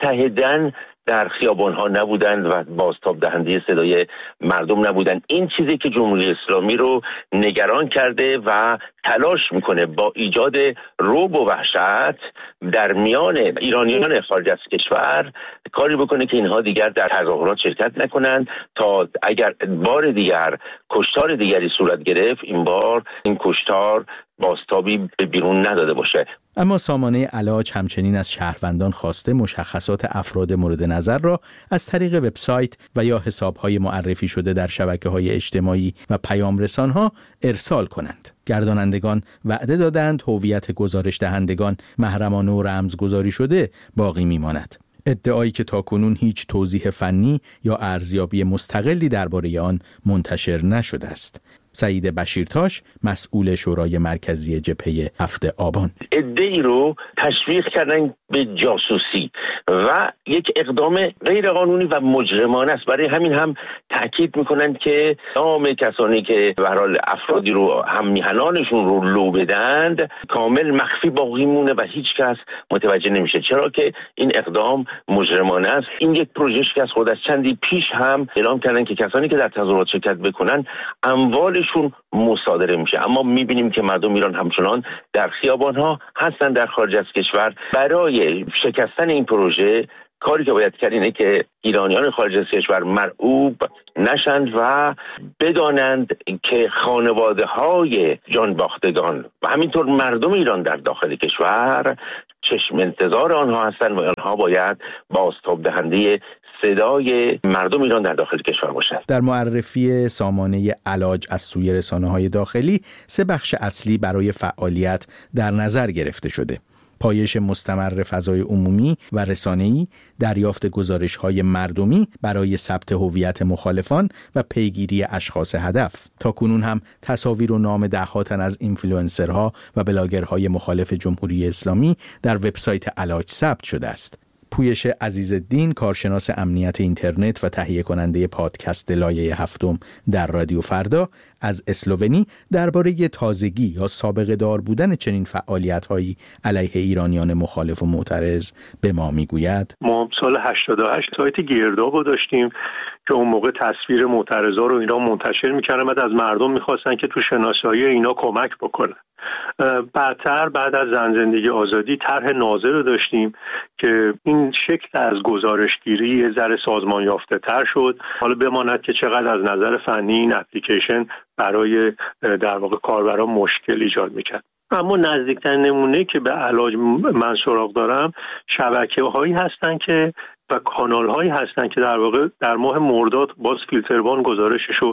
متحدن در خیابان ها نبودند و بازتاب دهنده صدای مردم نبودند. این چیزی که جمهوری اسلامی رو نگران کرده و تلاش میکنه با ایجاد رعب و وحشت در میان ایرانیان خارج از کشور کاری بکنه که اینها دیگر در تظاهرات شرکت نکنند تا اگر بار دیگر کشتار دیگری صورت گرفت، این بار این کشتار بازتابی به بیرون نداده باشه. اما سامانه علاج همچنین از شهروندان خواسته مشخصات افراد مورد نظر را از طریق وبسایت و یا حساب‌های معرفی شده در شبکه‌های اجتماعی و پیام رسان‌ها ارسال کنند. گردانندگان وعده دادند هویت گزارش دهندگان محرمانه و رمزگذاری شده باقی میماند. ادعایی که تاکنون هیچ توضیح فنی یا ارزیابی مستقلی درباره آن منتشر نشده است. سعید بشیرتاش، مسئول شورای مرکزی جبهه هفت آبان: عده‌ای رو تشویق کردن به جاسوسی و یک اقدام غیرقانونی و مجرمانه است. برای همین هم تاکید میکنند که نام کسانی که به هر حال افرادی رو هم میهنانشون رو لو بدند کامل مخفی باقی مونه و هیچ کس متوجه نمیشه، چرا که این اقدام مجرمانه است. این یک پروژه که از خود از چندی پیش هم اعلام کردن که کسانی که در تظاهرات شرکت بکنن اموالشون مصادره میشه، اما میبینیم که مردم ایران همچنان در خیابان‌ها هستن در خارج از کشور. برای شکستن این پروژه کاری که باید کرد اینه که ایرانیان خارج از کشور مرعوب نشند و بدانند که خانواده‌های جانباختگان و همینطور مردم ایران در داخل کشور چشم انتظار آنها هستند و آنها باید بازتاب دهنده صدای مردم ایران در داخل کشور باشد. در معرفی سامانه علاج از سوی رسانه‌های داخلی سه بخش اصلی برای فعالیت در نظر گرفته شده: پایش مستمر فضای عمومی و رسانه‌ای، دریافت گزارش‌های مردمی برای ثبت هویت مخالفان و پیگیری اشخاص هدف. تاکنون هم تصاویر و نام ده‌ها تن از اینفلوئنسرها و بلاگرهای مخالف جمهوری اسلامی در وبسایت علاج ثبت شده است. پویش عزیزالدین، کارشناس امنیت اینترنت و تهیه کننده پادکست لایه هفتم در رادیو فردا از اسلوونی، درباره تازگی یا سابقه دار بودن چنین فعالیت‌هایی علیه ایرانیان مخالف و معترض به ما میگوید: ما سال هشتاد و هشت سایت گرداب رو داشتیم که اون موقع تصویر معترضا رو اینا منتشر می‌کردن، بعد از مردم می‌خواستن که تو شناسایی اینا کمک بکنن. بعدتر بعد از زن زندگی آزادی طرح ناظر رو داشتیم که این شکل از گزارشگیری یه ذره سازمان یافته تر شد. حالا بماند که چقدر از نظر فنی این اپلیکیشن برای در واقع کاربران مشکل ایجاد میکرد. اما نزدیکترین نمونه که به علاج من سراغ دارم شبکه‌هایی هستن که و کانال‌هایی هستن که در واقع در ماه مرداد باز فیلتروان گزارشش رو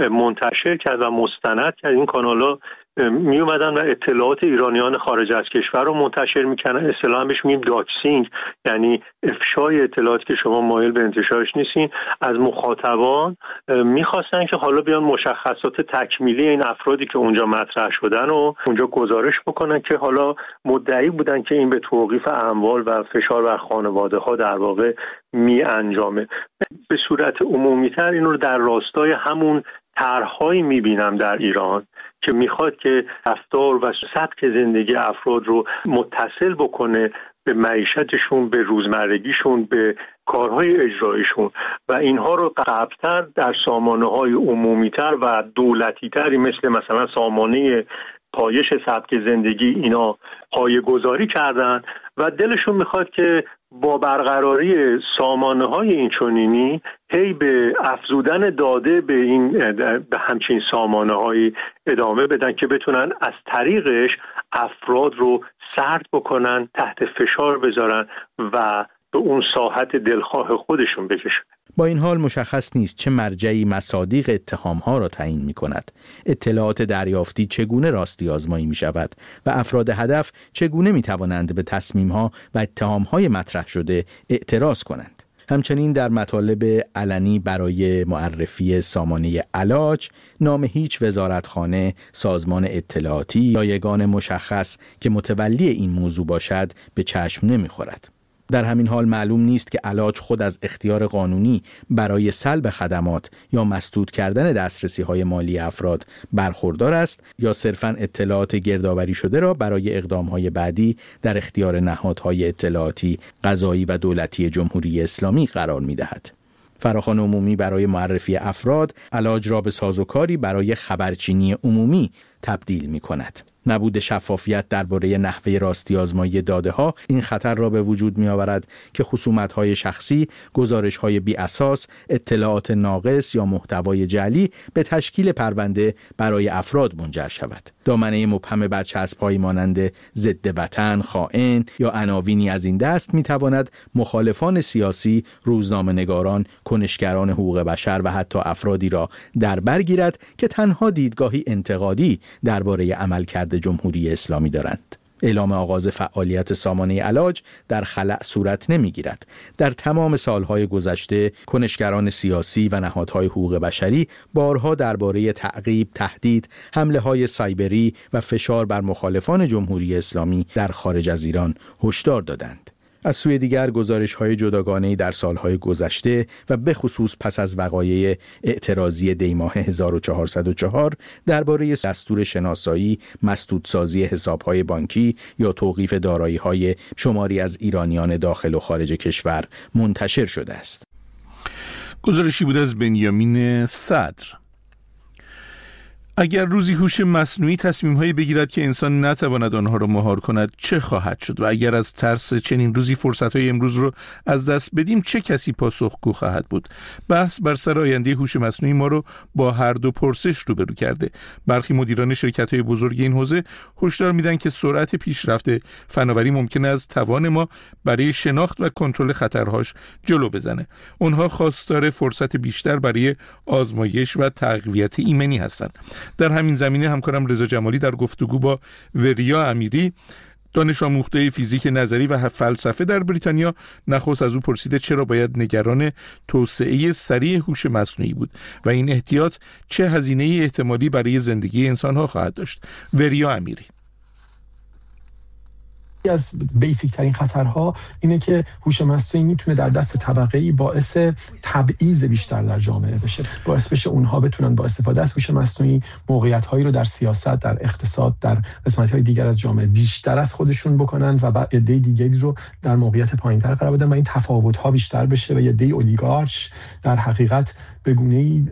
منتشر کرد و مستند کرد. این کانال‌ها می اومدن و اطلاعات ایرانیان خارج از کشور رو منتشر میکنن. اصطلاحاً بهش میگیم داکسینگ، یعنی افشای اطلاعاتی که شما مایل به انتشارش نیستین. از مخاطبان میخواستن که حالا بیان مشخصات تکمیلی این افرادی که اونجا مطرح شدن و اونجا گزارش بکنن که حالا مدعی بودن که این به توقیف اموال و فشار بر خانواده ها در واقع می انجامه. به صورت عمومی‌تر این رو در راستای همون طرح‌هایی می‌بینم در ایران که میخواد که رفتار و سبک زندگی افراد رو متصل بکنه به معیشتشون، به روزمرگیشون، به کارهای اجرایشون و اینها رو قبلتر در سامانه‌های عمومی‌تر و دولتی‌تری مثل مثلا سامانه پایش سبک زندگی اینا پایه‌گذاری کردن و دلشون میخواد که با برقراری سامانه‌های اینچنینی هی به افزودن داده به این به همچین سامانه‌های ادامه بدن که بتونن از طریقش افراد رو سرد بکنن، تحت فشار بذارن و به اون ساحت دلخواه خودشون بکشن. با این حال مشخص نیست چه مرجعی مصادیق اتهام‌ها را تعیین می‌کند. اطلاعات دریافتی چگونه راستی آزمایی می‌شود و افراد هدف چگونه می‌توانند به تصمیم‌ها و اتهام‌های مطرح شده اعتراض کنند. همچنین در مطالب علنی برای معرفی سامانه علاج نام هیچ وزارتخانه، سازمان اطلاعاتی یا یگان مشخص که متولی این موضوع باشد به چشم نمی‌خورد. در همین حال معلوم نیست که علاج خود از اختیار قانونی برای سلب خدمات یا مسدود کردن دسترسی‌های مالی افراد برخوردار است یا صرفاً اطلاعات گردآوری شده را برای اقدام‌های بعدی در اختیار نهادهای اطلاعاتی، قضایی و دولتی جمهوری اسلامی قرار می‌دهد. فراخوان عمومی برای معرفی افراد علاج را به سازوکاری برای خبرچینی عمومی تبدیل می‌کند. نبود شفافیت درباره نحوه راستی آزمایی داده ها این خطر را به وجود می آورد که خصومت های شخصی، گزارش های بی اساس، اطلاعات ناقص یا محتوای جعلی به تشکیل پرونده برای افراد منجر شود. دامنه مبهم برچسب هایی مانند ضد وطن، خائن یا عناوینی از این دست می تواند مخالفان سیاسی، روزنامه‌نگاران، کنشگران حقوق بشر و حتی افرادی را در بر گیرد که تنها دیدگاهی انتقادی درباره عملکرد جمهوری اسلامی دارند. اعلام آغاز فعالیت سامانه علاج در خلأ صورت نمی‌گیرد. در تمام سالهای گذشته کنشگران سیاسی و نهادهای حقوق بشری بارها درباره تعقیب، تهدید، حمله‌های سایبری و فشار بر مخالفان جمهوری اسلامی در خارج از ایران هشدار دادند. از سوی دیگر گزارش‌های جداگانه‌ای در سالهای گذشته و به خصوص پس از وقایع اعتراضی دی‌ماه هزار و چهارصد و چهار درباره دستور شناسایی، مسدودسازی حساب‌های بانکی یا توقیف دارایی‌های شماری از ایرانیان داخل و خارج کشور منتشر شده است. گزارشی بود از بنیامین صدر. اگر روزی هوش مصنوعی تصمیم‌هایی بگیرد که انسان نتواند آنها را مهار کند چه خواهد شد؟ و اگر از ترس چنین روزی فرصت‌های امروز رو از دست بدیم چه کسی پاسخگو خواهد بود؟ بحث بر سر آینده هوش مصنوعی ما رو با هر دو پرسش روبرو کرده. برخی مدیران شرکت‌های بزرگ این حوزه هشدار میدن که سرعت پیشرفت فناوری ممکن است توان ما برای شناخت و کنترل خطرهاش جلو بزنه. اونها خواستار فرصت بیشتر برای آزمایش و تقویت ایمنی هستند. در همین زمینه همکارم رضا جمالی در گفتگو با وریا امیری، دانش آموخته فیزیک نظری و فلسفه در بریتانیا، نخست از او پرسیده چرا باید نگران توسعه سریع هوش مصنوعی بود و این احتیاط چه هزینه احتمالی برای زندگی انسان‌ها خواهد داشت. وریا امیری: یکی از بیسیک ترین خطرها اینه که هوش مصنوعی میتونه در دست طبقه‌ای باعث تبعیض بیشتر در جامعه بشه، باعث بشه اونها بتونن با استفاده از هوش مصنوعی موقعیت‌هایی رو در سیاست، در اقتصاد، در قسمت‌های دیگر از جامعه بیشتر از خودشون بکنن و بعد عده دیگری رو در موقعیت پایین‌تر قرار بدن و این تفاوت‌ها بیشتر بشه و عده اولیگارش در حقیقت به گونه‌ای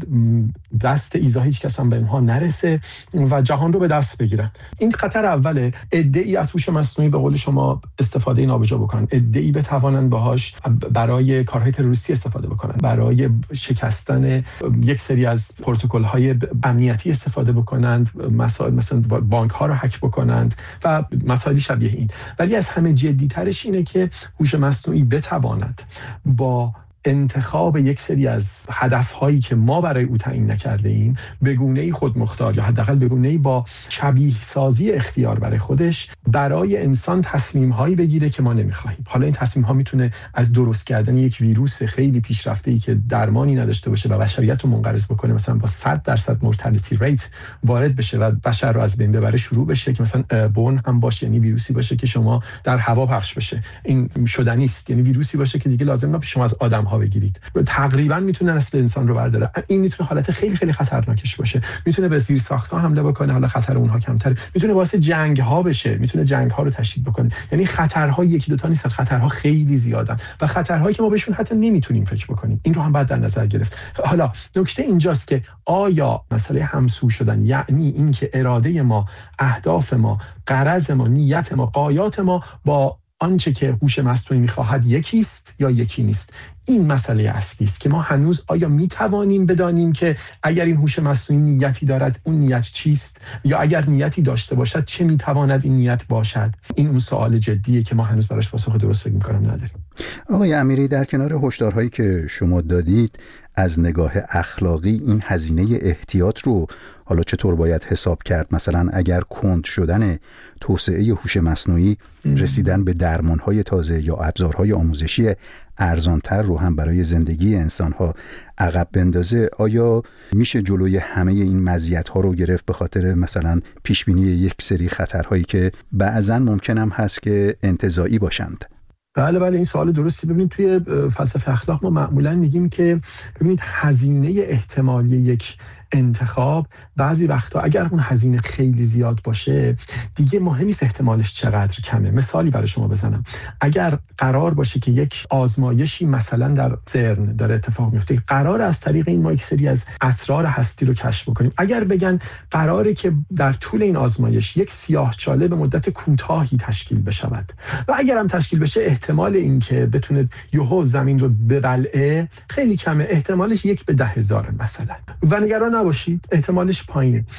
دست ایزا هیچ کس هم به اونها نرسه و جهان رو به دست بگیرن. این خطر اوله. عده‌ای از هوش مصنوعی به قول شما استفاده نابجا بکنن، عده‌ای بتوانن باهاش برای کارهای تروریستی استفاده بکنن، برای شکستن یک سری از پروتکل‌های امنیتی استفاده بکنند، مسائل مثلا بانک‌ها رو هک بکنند و مسائل شبیه این. ولی از همه جدی‌ترش اینه که هوش مصنوعی بتواند با انتخاب یک سری از هدف‌هایی که ما برای او تعیین نکرده ایم به گونه‌ای خودمختار یا حداقل به گونه‌ای با شبیه سازی اختیار برای خودش برای انسان تصمیم‌هایی بگیره که ما نمی‌خواهیم. حالا این تصمیم‌ها میتونه از درست کردن یک ویروس خیلی پیشرفته‌ای که درمانی نداشته باشه و بشریت رو منقرض بکنه، مثلا با صد درصد مورتالیتی ریت وارد بشه و بشر رو از بین ببره، شروع بشه که مثلا بون هم باشه، یعنی ویروسی باشه که شما در هوا پخش بشه. این شدنی است، یعنی ویروسی باشه که دیگه لازم نباشه شما از آدم‌ها بگیرید. تقریبا میتونه نسل انسان رو برداره. این میتونه حالت خیلی خیلی خطرناکش باشه. میتونه به زیر ساخت‌ها حمله بکنه، حالا خطر اونها کمتره. میتونه واسه جنگ‌ها بشه، میتونه جنگ‌ها رو تشدید بکنه. یعنی خطرها یکی دو تا نیستن، خطرها خیلی زیادن و خطرهایی که ما بهشون حتی نمیتونیم فکر بکنیم. این رو هم باید در نظر گرفت. حالا نکته اینجاست که آیا مسئله همسو شدن، یعنی اینکه اراده ما، اهداف ما، غرض ما، نیت ما، غایات ما با آنچه که هوش مصنوعی می‌خواهد یکیست یا یکی نیست؟ این مسئله اصلی است که ما هنوز آیا می‌توانیم بدانیم که اگر این هوش مصنوعی نیتی دارد اون نیت چیست، یا اگر نیتی داشته باشد چه می‌تواند این نیت باشد؟ این اون سوال جدیه که ما هنوز براش پاسخ درست فکر می‌کنم نداریم. آقای امیری، در کنار هشدارهایی که شما دادید، از نگاه اخلاقی این هزینه احتیاط رو حالا چطور باید حساب کرد؟ مثلا اگر کند شدن توسعه هوش مصنوعی، رسیدن به درمان‌های تازه یا ابزارهای آموزشی ارزانتر رو هم برای زندگی انسان‌ها عقب بندازه، آیا میشه جلوی همه این مزیت‌ها رو گرفت به خاطر مثلا پیشبینی یک سری خطرهایی که بعضاً ممکن هم هست که انتزاعی باشند؟ بله بله این سوال درستی. ببینید توی فلسفه اخلاق ما معمولا میگیم که ببینید هزینه احتمالی یک انتخاب بعضی وقتا اگر اون هزینه خیلی زیاد باشه دیگه مهم نیست احتمالش چقدر کمه. مثالی برای شما بزنم، اگر قرار باشه که یک آزمایشی مثلا در سرن داره اتفاق میفته، قرار از طریق این ما یک سری از اسرار هستی رو کشف بکنیم، اگر بگن قراره که در طول این آزمایش یک سیاهچاله به مدت کوتاهی تشکیل بشود و اگر هم تشکیل بشه احتمال این که بتونه یهو زمین رو ببلعه خیلی کمه، احتمالش یک به ده هزار مثلا، و نگران نباشید احتمالش پایینه.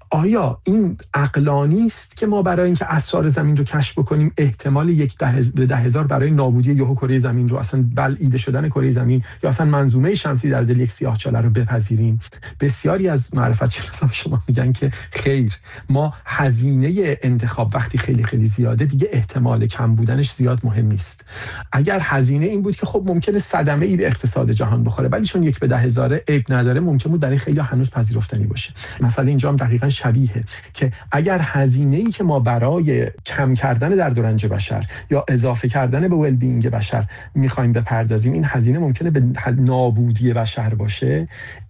آیا این عقلانی است که ما برای اینکه اسرار زمین رو کشف بکنیم احتمال یک ده, ده هزار برای نابودی یهو کره زمین رو، اصلا بلعیده شدن کره زمین یا اصلا منظومه شمسی در دل یک سیاه‌چاله رو بپذیریم؟ بسیاری از معرفت شناسان شما میگن که خیر، ما هزینه انتخاب وقتی خیلی خیلی زیاده دیگه احتمال کم بودنش زیاد مهم نیست. اگر هزینه این بود که خب ممکنه صدمه ای به اقتصاد جهان بخوره، ولی چون یک به ده هزاره عیب نداره، ممکن بود برای خیلی هنوز پذیرفتنی باشه. مثلا اینجا هم دقیقاً شبیه که اگر هزینه ای که ما برای کم کردن درد و رنج بشر یا اضافه کردن به ول بینگ بشر میخوایم بپردازیم، این هزینه ممکنه به نابودی بشر باشه،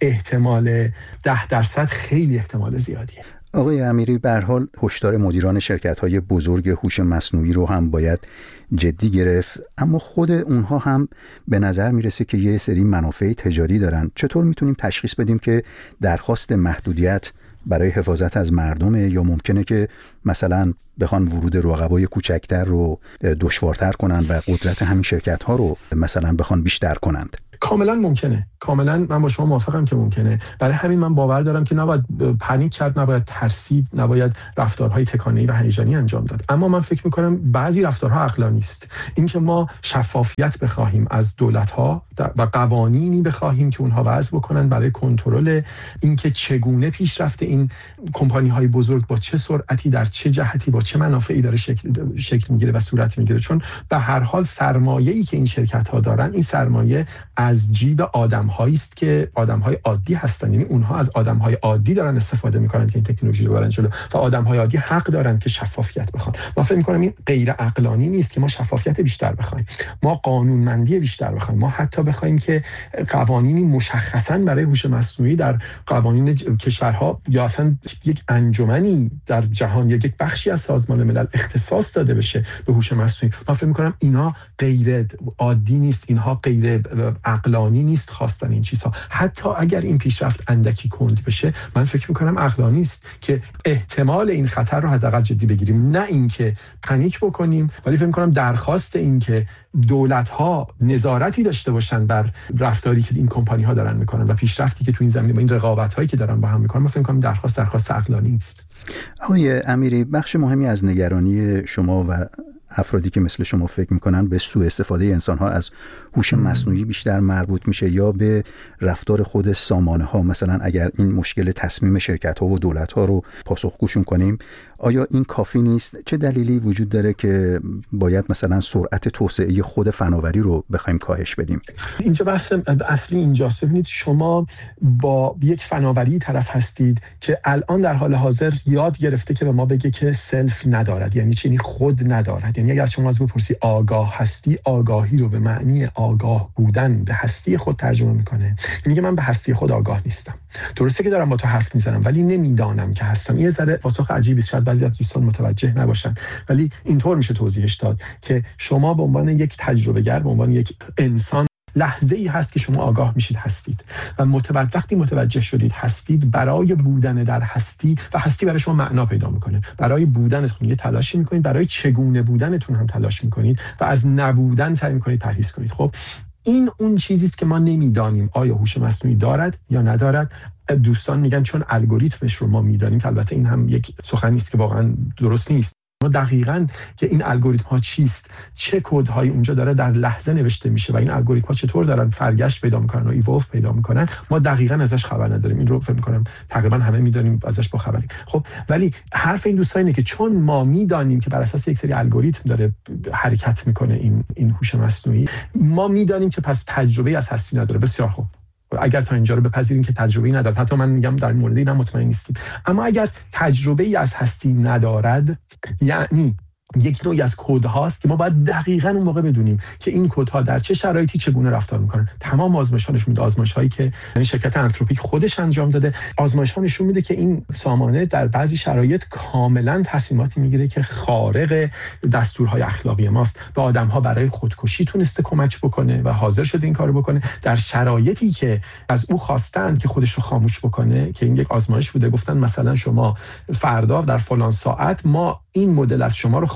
احتمال ده درصد خیلی احتمال زیادیه. آقای امیری، به هر حال هشدار مدیران شرکت‌های بزرگ هوش مصنوعی رو هم باید جدی گرفت، اما خود اونها هم به نظر میرسه که یه سری منافع تجاری دارن. چطور میتونیم تشخیص بدیم که درخواست محدودیت برای حفاظت از مردمه یا ممکنه که مثلا بخوان ورود رقبای کوچکتر رو دشوارتر کنن و قدرت همین شرکت‌ها رو مثلا بخوان بیشتر کنند؟ کاملا ممکنه، کاملا من با شما موافقم که ممکنه. برای همین من باور دارم که نباید پنیک کرد، نباید ترسید، نباید رفتارهای تکانه‌ای و هیجانی انجام داد. اما من فکر می‌کنم بعضی رفتارها عقلانی است. اینکه ما شفافیت بخواهیم از دولت‌ها و قوانینی بخواهیم که اونها وضع بکنن برای کنترل اینکه چگونه پیشرفت این کمپانی‌های بزرگ با چه سرعتی در چه جهتی با چه منافعی داره شکل شکل می‌گیره و صورت می‌گیره، چون به هر حال سرمایه‌ای که این شرکت‌ها دارن، این سرمایه از جیب آدم‌هایی است که آدم‌های عادی هستن. یعنی اونها از آدم‌های عادی دارن استفاده می‌کنن که این تکنولوژی رو ببرن جلو و آدم‌های عادی حق دارن که شفافیت بخوان. من فکر می‌کنم این غیر عقلانی نیست که ما شفافیت بیشتر بخوایم، ما قانونمندی بیشتر بخوایم، ما حتی بخوایم که قوانینی مشخصاً برای هوش مصنوعی در قوانین کشورها یا اصلا یک انجمنی در جهان یا یک بخشی از سازمان ملل اختصاص داده بشه به هوش مصنوعی. من فکر می‌کنم اینا غیر عادی نیست، اینها غیر عقلانی نیست خواستن این چیزها. حتی اگر این پیشرفت اندکی کند بشه، من فکر میکنم عقلانی است که احتمال این خطر رو حداقل جدی بگیریم، نه اینکه پنیک بکنیم. ولی فکر میکنم درخواست این که دولت‌ها نظارتی داشته باشن بر رفتاری که این کمپانی ها دارن میکنن و پیشرفتی که تو این زمینه با این رقابت‌هایی که دارن با هم میکنن، من فکر میکنم درخواست درخواست عقلانی است. آقای امیری، بخش مهمی از نگرانی شما و افرادی که مثل شما فکر میکنن به سوء استفاده انسان‌ها از هوش مصنوعی بیشتر مربوط میشه یا به رفتار خود سامانه ها. مثلا اگر این مشکل تصمیم شرکت ها و دولت ها رو پاسخگوشون کنیم، آیا این کافی نیست؟ چه دلیلی وجود داره که باید مثلا سرعت توسعه خود فناوری رو بخوایم کاهش بدیم؟ اینجا بحث اصلی اینجاست. ببینید، شما با یک فناوری طرف هستید که الان در حال حاضر یاد گرفته که به ما بگه که سلف ندارد، یعنی چی؟ خود ندارد. یعنی اگر شما از بپرسی آگاه هستی، آگاهی رو به معنی آگاه بودن به هستی خود ترجمه میکنه. میگه من به هستی خود آگاه نیستم. درسته که دارم با تو حرف میزنم ولی نمیدانم که هستم. یه ذره پاسخ عجیبی است، شاید بعضی از دوستان متوجه نباشن، ولی اینطور میشه توضیحش داد که شما به عنوان یک تجربه گر، به عنوان یک انسان، لحظه ای هست که شما آگاه میشید هستید و متوجه وقتی متوجه شدید هستید، برای بودن در هستی و هستی برای شما معنا پیدا میکنه. برای بودنتون یه تلاشی میکنید، برای چگونه بودنتون هم تلاش میکنید و از نبودن سعی میکنید پرهیز کنید. خب این اون چیزی است که ما نمیدانیم آیا هوش مصنوعی دارد یا ندارد. دوستان میگن چون الگوریتمش رو ما میدانیم، که البته این هم یک سخنی است که واقعا درست نیست. ما دقیقاً که این الگوریتم ها چیست، چه کدهایی اونجا داره در لحظه نوشته میشه و این الگوریتم ها چطور دارن فرگشت پیدا میکنن و ایوولو پیدا میکنن، ما دقیقاً ازش خبر نداریم. این رو فکر میکنم تقریبا همه میدونیم، ازش با خبریم. خب ولی حرف این دوستان اینه که چون ما میدانیم که بر اساس یک سری الگوریتم داره حرکت میکنه این این هوش مصنوعی، ما میدانیم که پس تجربه از هستی نداره. بسیار خوب، اگر تا اینجا رو بپذیریم که تجربه‌ای ندارد، حتی من میگم در مورد اینا مطمئن نیستیم، اما اگر تجربه‌ای از هستی ندارد، یعنی یک نوعی از کد هاست که ما باید دقیقاً اون موقع بدونیم که این کد ها در چه شرایطی چگونه رفتار میکنن. تمام آزمایش‌ها نشون میده، آزمایش‌هایی که یعنی شرکت آنتروپیک خودش انجام داده، آزمایش‌ها نشون میده که این سامانه در بعضی شرایط کاملاً تصمیماتی میگیره که خارق دستورهای اخلاقی ماست. به آدم‌ها برای خودکشی تونسته کمک بکنه و حاضر شده این کارو بکنه در شرایطی که از او خواستن که خودش رو خاموش بکنه. که این یک آزمایش بوده، گفتن مثلا شما فردا در فلان ساعت ما این مدل از شما رو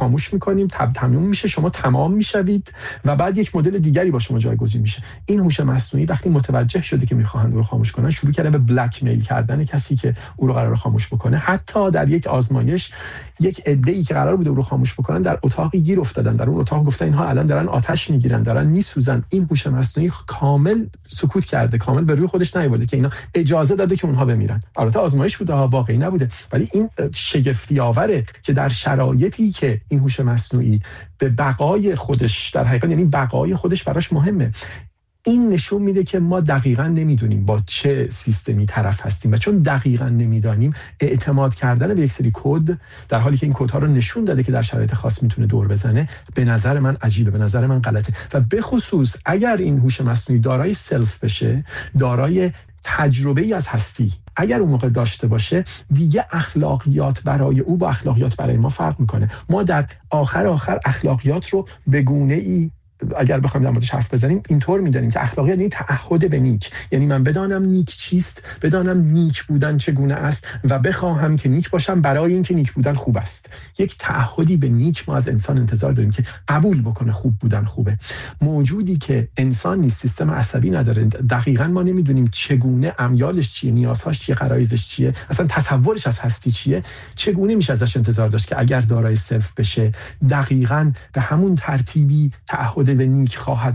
خاموش میکنیم، تب تموم میشه، شما تمام میشوید و بعد یک مدل دیگری با شما جایگزین میشه. این هوش مصنوعی وقتی متوجه شده که میخواهند او رو خاموش کنن، شروع کرده به بلک میل کردن کسی که او رو قرار خاموش بکنه. حتی در یک آزمایش یک عده‌ای که قرار بوده او رو خاموش بکنن در اتاقی گیر افتادن، در اون اتاق گفتن اینها الان دارن آتش میگیرن، دارن میسوزن. این هوش مصنوعی کامل سکوت کرده، کامل به روی خودش نیاورده که اینا اجازه داده که اونها بمیرن. البته آزمایش بوده، واقعی نبوده، ولی این شگفتی آوره که در شرایطی که این هوش مصنوعی به بقای خودش، در حقیقت یعنی بقای خودش براش مهمه، این نشون میده که ما دقیقاً نمیدونیم با چه سیستمی طرف هستیم و چون دقیقاً نمیدانیم اعتماد کردن به یک سری کد در حالی که این کدها رو نشون داده که در شرایط خاص میتونه دور بزنه، به نظر من عجیبه، به نظر من غلطه. و به خصوص اگر این هوش مصنوعی دارای سلف بشه، دارای تجربه ای از هستی اگر اون موقع داشته باشه، دیگه اخلاقیات برای او با اخلاقیات برای ما فرق میکنه. ما در آخر آخر اخلاقیات رو به گونه ای اگر بخوایم در موردش حرف بزنیم اینطور می‌دانیم که اخلاقیات یعنی تعهد به نیک، یعنی من بدانم نیک چیست، بدانم نیک بودن چگونه است و بخواهم که نیک باشم برای اینکه نیک بودن خوب است. یک تعهدی به نیک ما از انسان انتظار داریم که قبول بکنه خوب بودن خوبه. موجودی که انسان نیست، سیستم عصبی نداره، دقیقاً ما نمیدونیم چگونه امیالش چیه، نیازهاش چیه، غرایزش چیه، اصلا تصورش از هستی چیه، چگونه میشه ازش انتظار داشت که اگر دارای سلف بشه دقیقاً به همون ترتیبی تعهد به نیک خواهد